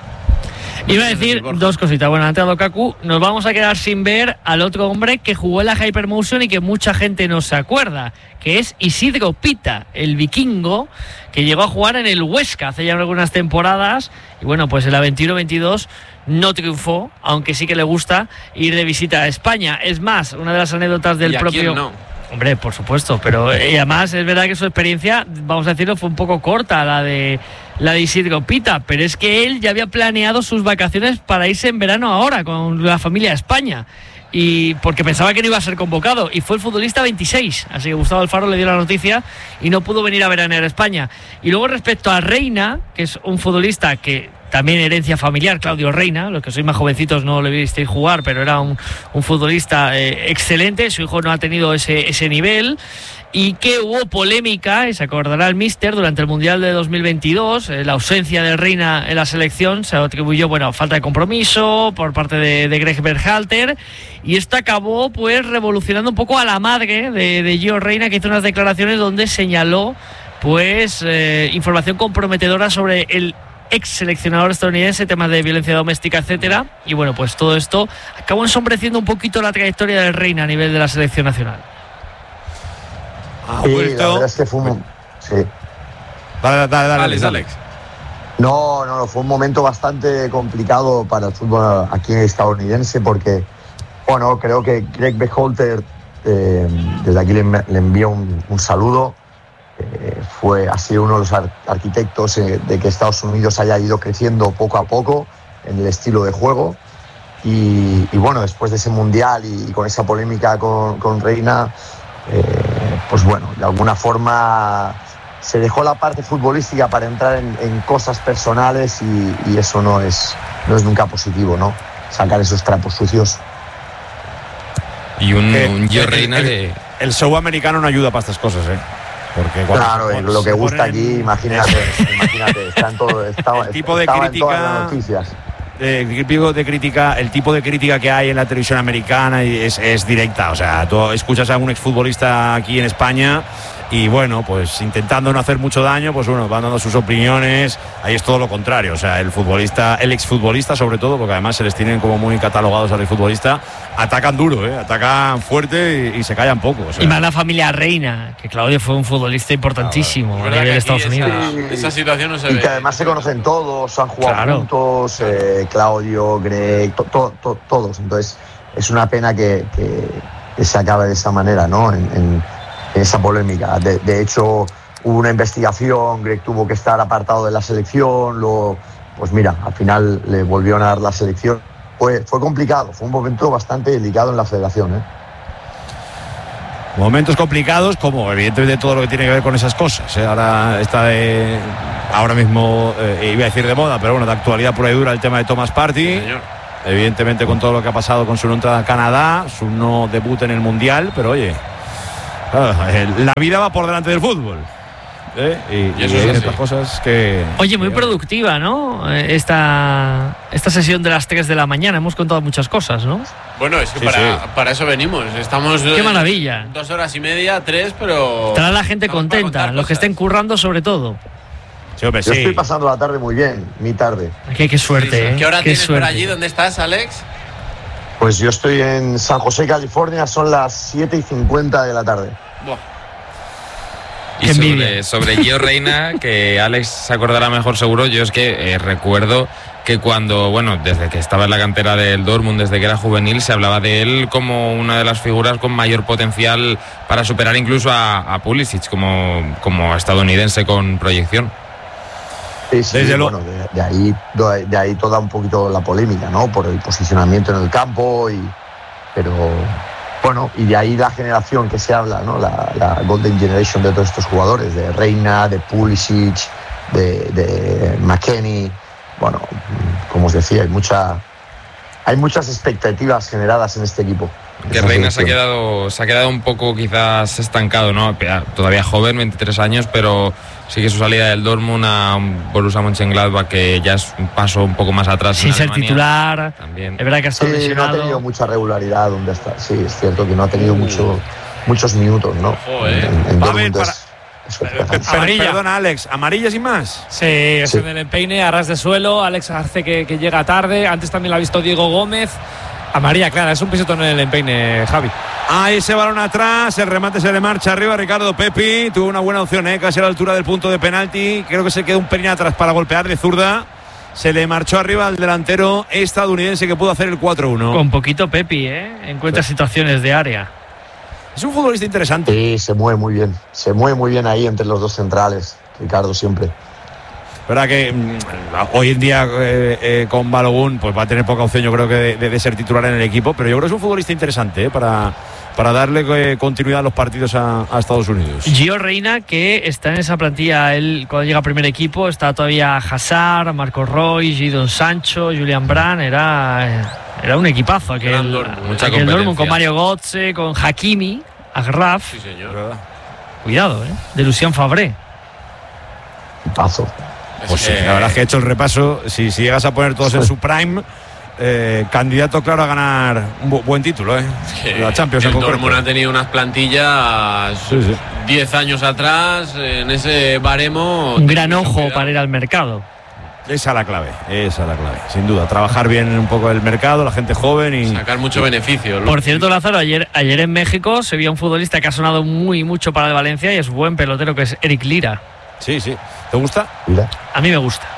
[SPEAKER 4] Iba a decir 2 cositas. Bueno, antes de Lukaku, nos vamos a quedar sin ver al otro hombre que jugó en la Hypermotion y que mucha gente no se acuerda, que es Isidro Pita, el vikingo, que llegó a jugar en el Huesca hace ya algunas temporadas. Y bueno, pues en la 21-22 no triunfó, aunque sí que le gusta ir de visita a España. Es más, una de las anécdotas del propio...
[SPEAKER 2] ¿Quién no?
[SPEAKER 4] Hombre, por supuesto, pero además es verdad que su experiencia, vamos a decirlo, fue un poco corta, la de Isidro Pita, pero es que él ya había planeado sus vacaciones para irse en verano ahora con la familia a España, y porque pensaba que no iba a ser convocado, y fue el futbolista 26, así que Gustavo Alfaro le dio la noticia y no pudo venir a veranear a España. Y luego respecto a Reina, que es un futbolista que también herencia familiar, Claudio Reina, los que sois más jovencitos no le visteis jugar, pero era un futbolista excelente. Su hijo no ha tenido ese nivel, y que hubo polémica, y se acordará el míster, durante el Mundial de 2022, la ausencia de Reina en la selección se atribuyó, falta de compromiso por parte de Greg Berhalter, y esto acabó pues revolucionando un poco a la madre de Gio Reina, que hizo unas declaraciones donde señaló pues información comprometedora sobre el ex seleccionador estadounidense, temas de violencia doméstica, etcétera. Y bueno, pues todo esto acabó ensombreciendo un poquito la trayectoria del Reina a nivel de la selección nacional.
[SPEAKER 6] Sí, la verdad es que fue un... Sí.
[SPEAKER 1] Dale, Alex.
[SPEAKER 6] No, fue un momento bastante complicado para el fútbol aquí estadounidense, porque, creo que Greg Berhalter, desde aquí le envío un saludo. Ha sido uno de los arquitectos de que Estados Unidos haya ido creciendo poco a poco en el estilo de juego, y después de ese mundial y con esa polémica con Reina, de alguna forma se dejó la parte futbolística para entrar en cosas personales, y eso no es nunca positivo, ¿no? Sacar esos trapos sucios.
[SPEAKER 5] Y un Gio Reina
[SPEAKER 1] el show americano no ayuda para estas cosas, Porque
[SPEAKER 6] claro, lo que gusta aquí, imagínate, está en todo,
[SPEAKER 1] el tipo de crítica,
[SPEAKER 6] en todas las noticias.
[SPEAKER 1] El tipo de crítica que hay en la televisión americana es directa. O sea, tú escuchas a un exfutbolista aquí en España y bueno, pues intentando no hacer mucho daño, pues bueno, van dando sus opiniones. Ahí es todo lo contrario, o sea, el exfutbolista sobre todo, porque además se les tienen como muy catalogados al exfutbolista, atacan duro, atacan fuerte y se callan poco, o sea.
[SPEAKER 4] Y más la familia Reina, que Claudio fue un futbolista importantísimo a nivel de Estados Unidos.
[SPEAKER 2] Esa situación no se ve.
[SPEAKER 6] Y que además se conocen todos, han jugado juntos, Claudio, Greg, todos. Entonces es una pena que se acabe de esa manera, ¿no? En esa polémica. De hecho, hubo una investigación, Greg tuvo que estar apartado de la selección, pues mira, al final le volvieron a dar la selección. Fue complicado, fue un momento bastante delicado en la federación,
[SPEAKER 1] Momentos complicados, como evidentemente todo lo que tiene que ver con esas cosas. Ahora está ahora mismo, iba a decir de moda, pero bueno, de actualidad pura y dura el tema de Thomas Partey. Evidentemente con todo lo que ha pasado con su no entrada a Canadá, su no debut en el Mundial, pero oye, la vida va por delante del fútbol. Y eso es estas cosas que...
[SPEAKER 4] Oye, muy productiva, ¿no? Esta sesión de las 3 de la mañana. Hemos contado muchas cosas, ¿no?
[SPEAKER 2] Bueno, es que para eso venimos. Estamos...
[SPEAKER 4] ¡Qué maravilla!
[SPEAKER 2] 2 horas y media, 3, pero...
[SPEAKER 4] Estará la gente contenta, los que estén currando sobre todo.
[SPEAKER 6] Yo estoy pasando la tarde muy bien, mi tarde.
[SPEAKER 4] Qué suerte,
[SPEAKER 2] ¿Qué hora tienes por allí? ¿Dónde estás, Alex?
[SPEAKER 6] Pues yo estoy en San José, California, son las 7:50 de la tarde.
[SPEAKER 2] Buah.
[SPEAKER 5] Y sobre Gio Reina, que Alex se acordará mejor seguro, yo es que recuerdo que cuando, desde que estaba en la cantera del Dortmund, desde que era juvenil, se hablaba de él como una de las figuras con mayor potencial para superar incluso a Pulisic como estadounidense con proyección.
[SPEAKER 6] Sí, de ahí toda un poquito la polémica, ¿no? Por el posicionamiento en el campo, pero bueno, y de ahí la generación que se habla, ¿no? La Golden Generation de todos estos jugadores, de Reina, de Pulisic, de McKennie. Bueno, como os decía, hay muchas expectativas generadas en este equipo.
[SPEAKER 5] Que Reina se ha quedado un poco quizás estancado, ¿no? Todavía joven, 23 años, pero sí que su salida del Dortmund a Borussia Mönchengladbach, que ya es un paso un poco más atrás.
[SPEAKER 4] Sin ser titular,
[SPEAKER 5] también.
[SPEAKER 4] Es verdad que ha estado lesionado.
[SPEAKER 6] No ha tenido mucha regularidad donde está. Sí, es cierto que no ha tenido muchos minutos, ¿no? En Dortmund
[SPEAKER 1] Perdona, Alex, ¿amarilla sin más?
[SPEAKER 3] Sí, es en el empeine, a ras de suelo. Alex hace que llega tarde. Antes también lo ha visto Diego Gómez. Amarilla, clara, es un pisotón en el empeine, Javi.
[SPEAKER 1] Ahí ese balón atrás, el remate se le marcha arriba. Ricardo Pepi tuvo una buena opción, casi a la altura del punto de penalti. Creo que se quedó un pelín atrás para golpear de zurda. Se le marchó arriba al delantero estadounidense que pudo hacer el 4-1.
[SPEAKER 4] Con poquito Pepi, encuentra situaciones de área.
[SPEAKER 1] Es un futbolista interesante.
[SPEAKER 6] Sí, se mueve muy bien. Se mueve muy bien ahí entre los dos centrales, Ricardo, siempre.
[SPEAKER 1] Verdad que hoy en día con Balogun pues va a tener poca opción, yo creo, que de ser titular en el equipo, pero yo creo que es un futbolista interesante para darle continuidad a los partidos a Estados Unidos.
[SPEAKER 4] Gio Reina, que está en esa plantilla, él cuando llega al primer equipo está todavía Hazard, Marco Roy, Jadon Sancho, Julian Brandt, era un equipazo aquel Dortmund, con Mario Götze, con Hakimi, Agraf.
[SPEAKER 2] Sí, señor.
[SPEAKER 4] Cuidado, de Lucien Favre.
[SPEAKER 6] Paso.
[SPEAKER 1] Pues sí, la verdad es que he hecho el repaso. Si llegas a poner todos en su prime, candidato claro a ganar un buen título, la Champions.
[SPEAKER 2] El Dortmund ha tenido unas plantillas 10 años atrás en ese baremo.
[SPEAKER 4] Un gran ojo para ir al mercado.
[SPEAKER 1] Esa es la clave, sin duda. Trabajar bien un poco el mercado, la gente joven y
[SPEAKER 2] sacar mucho beneficio.
[SPEAKER 4] Por cierto, Lázaro, ayer en México se vio un futbolista que ha sonado mucho para el Valencia y es buen pelotero, que es Eric Lira.
[SPEAKER 1] Sí. ¿Te gusta?
[SPEAKER 4] A mí me gusta.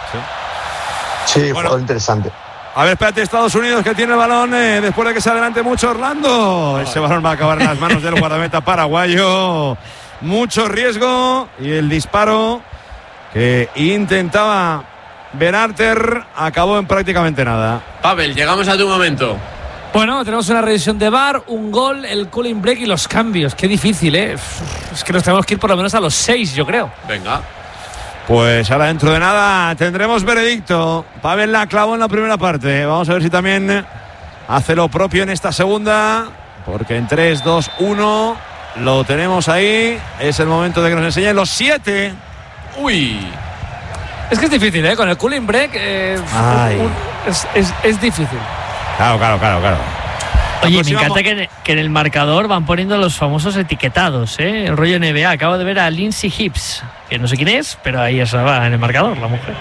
[SPEAKER 6] Sí, jugador interesante.
[SPEAKER 1] A ver, espérate, Estados Unidos, que tiene el balón después de que se adelante mucho Orlando. Ese balón va a acabar en las manos del guardameta paraguayo. Mucho riesgo y el disparo que intentaba Benarter acabó en prácticamente nada.
[SPEAKER 2] Pavel, llegamos a tu momento.
[SPEAKER 3] Bueno, tenemos una revisión de VAR, un gol, el cooling break y los cambios. Qué difícil, Es que nos tenemos que ir por lo menos a los 6, yo creo.
[SPEAKER 2] Venga.
[SPEAKER 1] Pues ahora dentro de nada tendremos veredicto. Pavel la clavó en la primera parte. Vamos a ver si también hace lo propio en esta segunda. Porque en 3, 2, 1 lo tenemos ahí. Es el momento de que nos enseñen los 7.
[SPEAKER 2] Uy.
[SPEAKER 3] Es que es difícil, Con el cooling break es difícil.
[SPEAKER 1] Claro.
[SPEAKER 4] Oye, me encanta que en el marcador van poniendo los famosos etiquetados, ¿eh? El rollo NBA. Acabo de ver a Lindsay Hibbs, que no sé quién es, pero ahí va en el marcador, la mujer.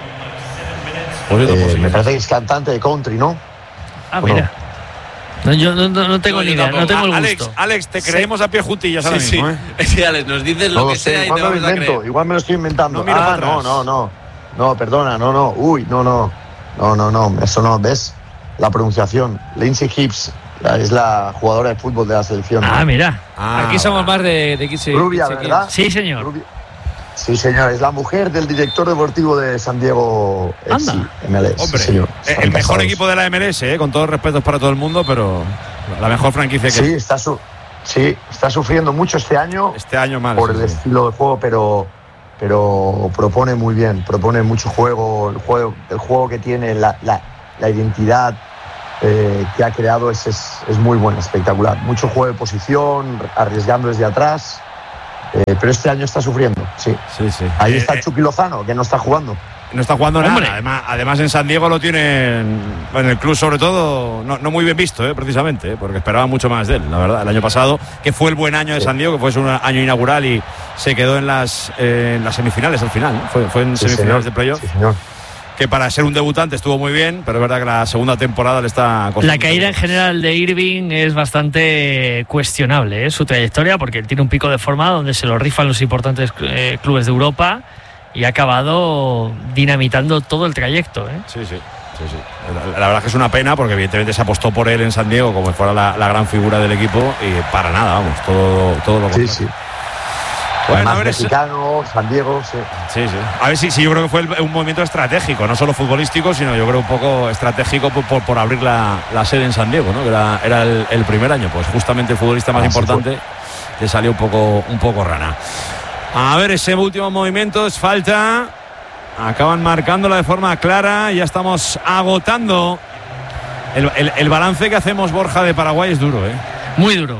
[SPEAKER 6] Me parece que es cantante de country, ¿no?
[SPEAKER 4] Ah, mira. No, yo no tengo ni idea, no tengo el gusto.
[SPEAKER 1] Alex, te creemos a pie juntillas ahora mismo, ¿eh?
[SPEAKER 2] Sí, Alex, nos dices lo que sea y te vamos a creer.
[SPEAKER 6] Igual me lo estoy inventando.
[SPEAKER 1] No,
[SPEAKER 6] No, perdona, no. Uy, no. Eso no, ¿ves? La pronunciación. Lindsay Hibbs es la jugadora de fútbol de la selección.
[SPEAKER 4] Ah, mira.
[SPEAKER 3] Aquí somos más de Kitsi.
[SPEAKER 6] Rubia, ¿verdad?
[SPEAKER 4] Sí, señor.
[SPEAKER 6] Sí, señor. Es la mujer del director deportivo de San Diego FC, MLS.
[SPEAKER 1] Hombre,
[SPEAKER 6] sí, señor.
[SPEAKER 1] El mejor equipo de la MLS, con todos respetos para todo el mundo, pero la mejor franquicia que...
[SPEAKER 6] Sí, está sufriendo mucho este año.
[SPEAKER 1] Mal.
[SPEAKER 6] Por el estilo de juego, pero propone muy bien. Propone mucho juego. El juego que tiene, la identidad que ha creado es muy buena, espectacular. Mucho juego de posición, arriesgando desde atrás. Pero este año está sufriendo, sí. Ahí está Chucky Lozano, que no está jugando.
[SPEAKER 1] No está jugando nada. Además en San Diego lo tienen, en el club sobre todo, no muy bien visto, precisamente, porque esperaban mucho más de él, la verdad. El año pasado, que fue el buen año de San Diego, que fue un año inaugural y se quedó en las semifinales al final, ¿no? Fue en semifinales de playoff. Sí, señor. Que para ser un debutante estuvo muy bien, pero es verdad que la segunda temporada le está costando.
[SPEAKER 4] La caída en general de Irving es bastante cuestionable, su trayectoria, porque él tiene un pico de forma donde se lo rifan los importantes clubes de Europa y ha acabado dinamitando todo el trayecto.
[SPEAKER 1] Sí. La verdad es que es una pena, porque evidentemente se apostó por él en San Diego como si fuera la gran figura del equipo, y para nada, vamos, todo lo contrario.
[SPEAKER 6] Sí.
[SPEAKER 1] Bueno, a ver,
[SPEAKER 6] mexicano, San Diego, sí.
[SPEAKER 1] A ver, sí, yo creo que fue un movimiento estratégico, no solo futbolístico, sino yo creo un poco estratégico por abrir la sede en San Diego, ¿no? Que era el primer año, pues justamente el futbolista más importante que salió un poco rana. A ver, ese último movimiento es falta. Acaban marcándola de forma clara. Ya estamos agotando. El balance que hacemos, Borja, de Paraguay es duro,
[SPEAKER 4] Muy duro.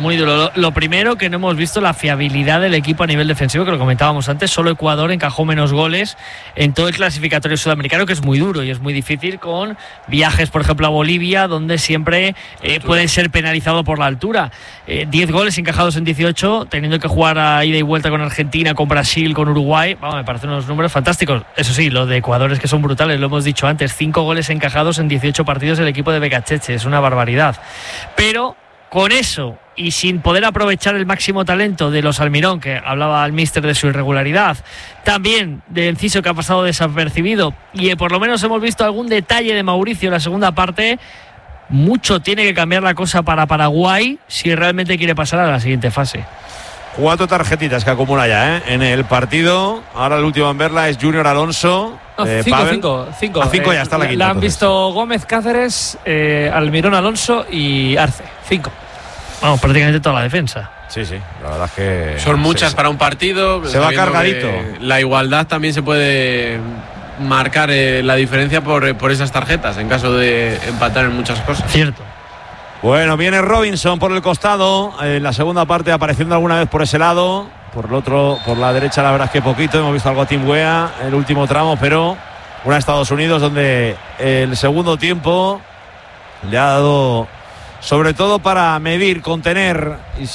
[SPEAKER 4] Lo primero, que no hemos visto la fiabilidad del equipo a nivel defensivo, que lo comentábamos antes. Solo Ecuador encajó menos goles en todo el clasificatorio sudamericano, que es muy duro y es muy difícil, con viajes, por ejemplo, a Bolivia, donde siempre puede ser penalizado por la altura. 10 goles encajados en 18, teniendo que jugar a ida y vuelta con Argentina, con Brasil, con Uruguay. Me parecen unos números fantásticos. Eso sí, lo de Ecuador es que son brutales, lo hemos dicho antes. 5 goles encajados en 18 partidos el equipo de Becacheche, es una barbaridad. Pero con eso, y sin poder aprovechar el máximo talento de los Almirón, que hablaba el míster de su irregularidad, también de Enciso, que ha pasado desapercibido, y por lo menos hemos visto algún detalle de Mauricio en la segunda parte, mucho tiene que cambiar la cosa para Paraguay si realmente quiere pasar a la siguiente fase.
[SPEAKER 1] 4 tarjetitas que acumula ya en el partido. Ahora el último en verla es Junior Alonso.
[SPEAKER 3] 5.
[SPEAKER 1] 5 ya está la quinta.
[SPEAKER 3] La han visto Gómez, Cáceres, Almirón, Alonso y Arce. 5.
[SPEAKER 4] Vamos, prácticamente toda la defensa.
[SPEAKER 1] Sí, la verdad es que
[SPEAKER 2] son muchas para un partido.
[SPEAKER 1] Se va cargadito.
[SPEAKER 2] La igualdad también se puede marcar la diferencia por esas tarjetas en caso de empatar en muchas cosas.
[SPEAKER 4] Cierto.
[SPEAKER 1] Bueno, viene Robinson por el costado, en la segunda parte apareciendo alguna vez por ese lado, por el otro, por la derecha la verdad es que poquito, hemos visto algo a Tim Weah en el último tramo, pero una Estados Unidos donde el segundo tiempo le ha dado, sobre todo para medir, contener,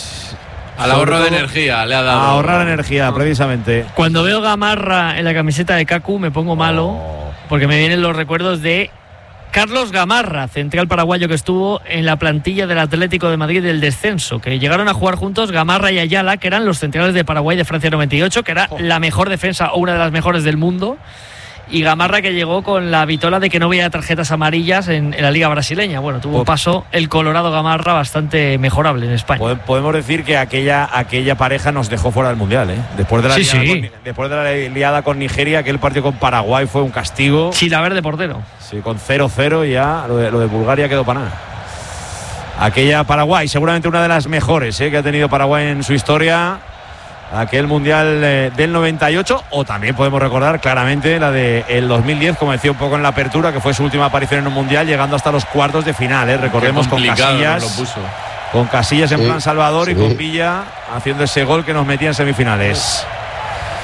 [SPEAKER 2] al ahorro de energía le ha dado.
[SPEAKER 1] A ahorrar energía, precisamente.
[SPEAKER 4] Cuando veo Gamarra en la camiseta de Kaku me pongo malo, porque me vienen los recuerdos de Carlos Gamarra, central paraguayo que estuvo en la plantilla del Atlético de Madrid del descenso, que llegaron a jugar juntos Gamarra y Ayala, que eran los centrales de Paraguay de Francia 98, que era la mejor defensa o una de las mejores del mundo, y Gamarra, que llegó con la vitola de que no veía tarjetas amarillas en la liga brasileña. Bueno, tuvo un paso el Colorado Gamarra bastante mejorable en España.
[SPEAKER 1] Podemos decir que aquella pareja nos dejó fuera del Mundial, después de la liada con Nigeria, aquel partido con Paraguay fue un castigo.
[SPEAKER 4] Chilaver de portero.
[SPEAKER 1] Sí, con 0-0 ya lo de Bulgaria quedó para nada. Aquella Paraguay, seguramente una de las mejores que ha tenido Paraguay en su historia. Aquel Mundial del 98, o también podemos recordar claramente la del 2010, como decía un poco en la apertura, que fue su última aparición en un Mundial, llegando hasta los cuartos de final. Recordemos con Casillas en plan Salvador y con Villa haciendo ese gol que nos metía en semifinales.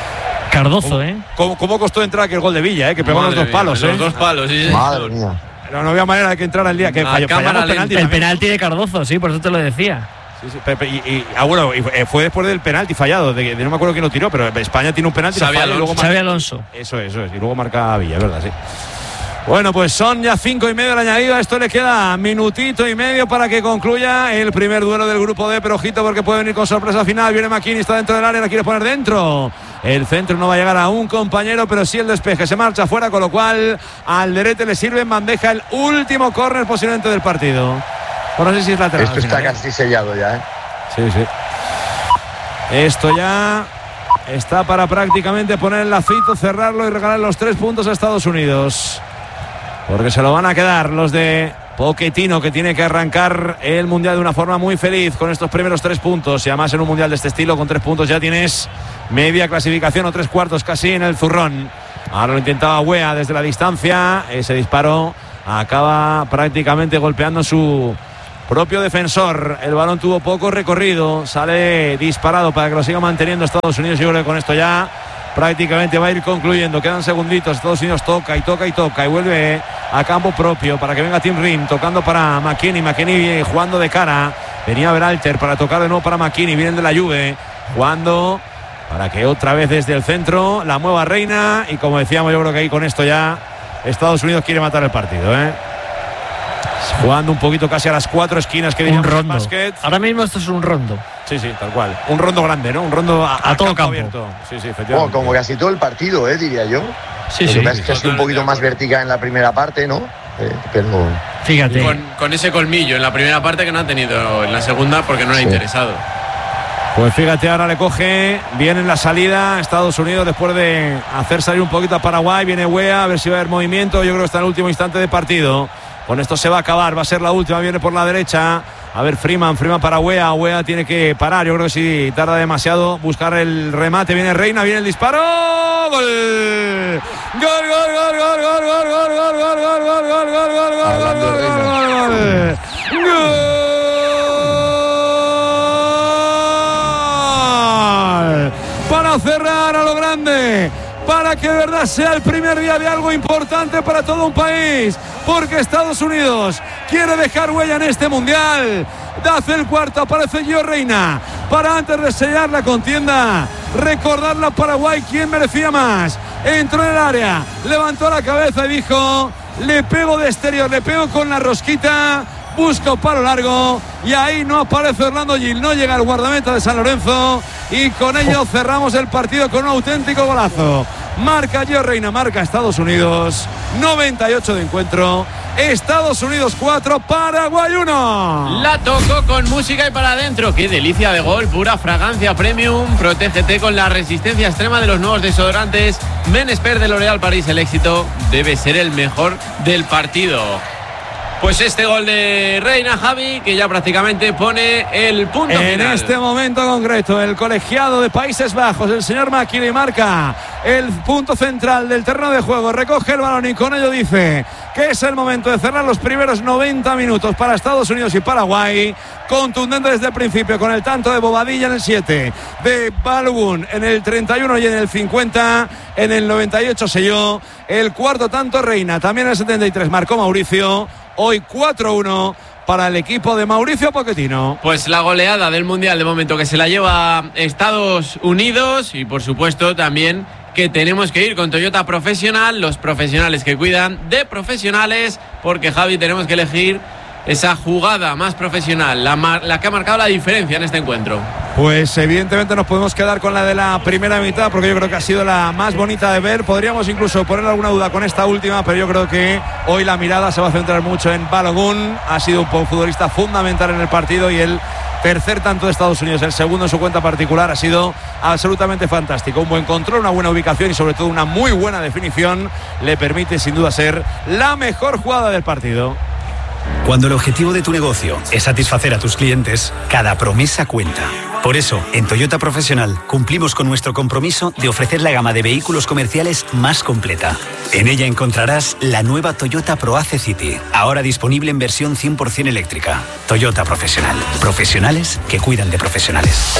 [SPEAKER 4] Cardozo,
[SPEAKER 1] ¿Cómo costó entrar aquel gol de Villa, que pegó los dos palos,
[SPEAKER 2] Los dos palos, sí.
[SPEAKER 6] Madre mía.
[SPEAKER 1] No había manera de que entrara el día que fallamos penalti.
[SPEAKER 4] El penalti de Cardozo, sí, por eso te lo decía.
[SPEAKER 1] Sí, fue después del penalti fallado, de no me acuerdo quién lo tiró, pero España tiene un penalti.
[SPEAKER 4] Xavi Alonso.
[SPEAKER 1] Eso es, y luego marca Villa, es verdad, sí. Bueno, pues son ya 5:30 del añadido. A esto le queda minutito y medio para que concluya el primer duelo del grupo D. Pero ojito, porque puede venir con sorpresa final. Viene McKennie, está dentro del área, la quiere poner dentro. El centro no va a llegar a un compañero, pero sí el despeje. Se marcha fuera, con lo cual al Alderete le sirve en bandeja el último córner posiblemente del partido. Pues no sé si es lateral.
[SPEAKER 6] Esto está casi sellado ya, ¿eh?
[SPEAKER 1] Sí. Esto ya está para prácticamente poner el lacito, cerrarlo y regalar los 3 puntos a Estados Unidos. Porque se lo van a quedar los de Pochettino, que tiene que arrancar el Mundial de una forma muy feliz con estos primeros 3 puntos. Y además en un Mundial de este estilo, con 3 puntos ya tienes media clasificación o 3/4 casi en el zurrón. Ahora lo intentaba Weah desde la distancia. Ese disparo acaba prácticamente golpeando su propio defensor. El balón tuvo poco recorrido. Sale disparado para que lo siga manteniendo Estados Unidos. Yo creo que con esto ya prácticamente va a ir concluyendo. Quedan segunditos. Estados Unidos toca y vuelve a campo propio para que venga Tim Rim tocando para McKennie. McKennie jugando de cara. Venía Berhalter para tocar de nuevo para McKennie. Vienen de la Juve jugando para que otra vez desde el centro la mueva Reina. Y como decíamos, yo creo que ahí con esto ya Estados Unidos quiere matar el partido, jugando un poquito casi a las 4 esquinas que diríamos
[SPEAKER 4] un rondo.
[SPEAKER 1] Básquet.
[SPEAKER 4] Ahora mismo esto es un rondo.
[SPEAKER 1] Sí, tal cual. Un rondo grande, ¿no? Un rondo a todo campo abierto. Sí, efectivamente.
[SPEAKER 6] Como casi todo el partido, diría yo.
[SPEAKER 4] Sí.
[SPEAKER 6] Es que es un poquito más vertical en la primera parte, ¿no? Pero
[SPEAKER 4] fíjate.
[SPEAKER 2] Con ese colmillo en la primera parte que no ha tenido en la segunda porque no le ha interesado.
[SPEAKER 1] Pues fíjate, ahora le coge bien en la salida Estados Unidos después de hacer salir un poquito a Paraguay. Viene Weah, a ver si va a haber movimiento. Yo creo que está en el último instante de partido. Con esto se va a acabar, va a ser la última. Viene por la derecha. A ver, Freeman para Weah. Weah tiene que parar. Yo creo que si tarda demasiado buscar el remate. Viene Reina, viene el disparo. ¡Gol! Para cerrar a lo grande, para que de verdad sea el primer día de algo importante para todo un país, porque Estados Unidos quiere dejar huella en este mundial. Hace el cuarto, aparece Gio Reina para, antes de sellar la contienda, recordarla a Paraguay quién merecía más. Entró en el área, levantó la cabeza y dijo: le pego de exterior, le pego con la rosquita, busca un palo largo, y ahí no aparece Orlando Gil, no llega el guardameta de San Lorenzo, y con ello cerramos el partido con un auténtico golazo. Marca Gio Reina, marca Estados Unidos. 98 de encuentro. Estados Unidos 4, Paraguay 1.
[SPEAKER 2] La tocó con música y para adentro. Qué delicia de gol, pura fragancia premium. Protégete con la resistencia extrema de los nuevos desodorantes Men Expert de L'Oréal Paris. El éxito debe ser el mejor del partido. Pues este gol de Reina, Javi, que ya prácticamente pone el punto final.
[SPEAKER 1] En este momento concreto, el colegiado de Países Bajos, el señor McKennie, marca el punto central del terreno de juego, recoge el balón y con ello dice que es el momento de cerrar los primeros 90 minutos para Estados Unidos y Paraguay. Contundente desde el principio, con el tanto de Bobadilla en el 7, de Balogun en el 31 y en el 50, en el 98 selló el cuarto tanto Reina, también en el 73 marcó Mauricio. Hoy 4-1 para el equipo de Mauricio Pochettino.
[SPEAKER 2] Pues la goleada del Mundial de momento que se la lleva Estados Unidos, y por supuesto también que tenemos que ir con Toyota Profesional, los profesionales que cuidan de profesionales, porque Javi, tenemos que elegir esa jugada más profesional, la que ha marcado la diferencia en este encuentro.
[SPEAKER 1] Pues evidentemente nos podemos quedar con la de la primera mitad, porque yo creo que ha sido la más bonita de ver. Podríamos incluso poner alguna duda con esta última, pero yo creo que hoy la mirada se va a centrar mucho en Balogun. Ha sido un futbolista fundamental en el partido, y el tercer tanto de Estados Unidos, el segundo en su cuenta particular, ha sido absolutamente fantástico. Un buen control, una buena ubicación y sobre todo una muy buena definición le permite sin duda ser la mejor jugada del partido.
[SPEAKER 9] Cuando el objetivo de tu negocio es satisfacer a tus clientes, cada promesa cuenta. Por eso, en Toyota Profesional cumplimos con nuestro compromiso de ofrecer la gama de vehículos comerciales más completa. En ella encontrarás la nueva Toyota ProAce City, ahora disponible en versión 100% eléctrica. Toyota Profesional. Profesionales que cuidan de profesionales.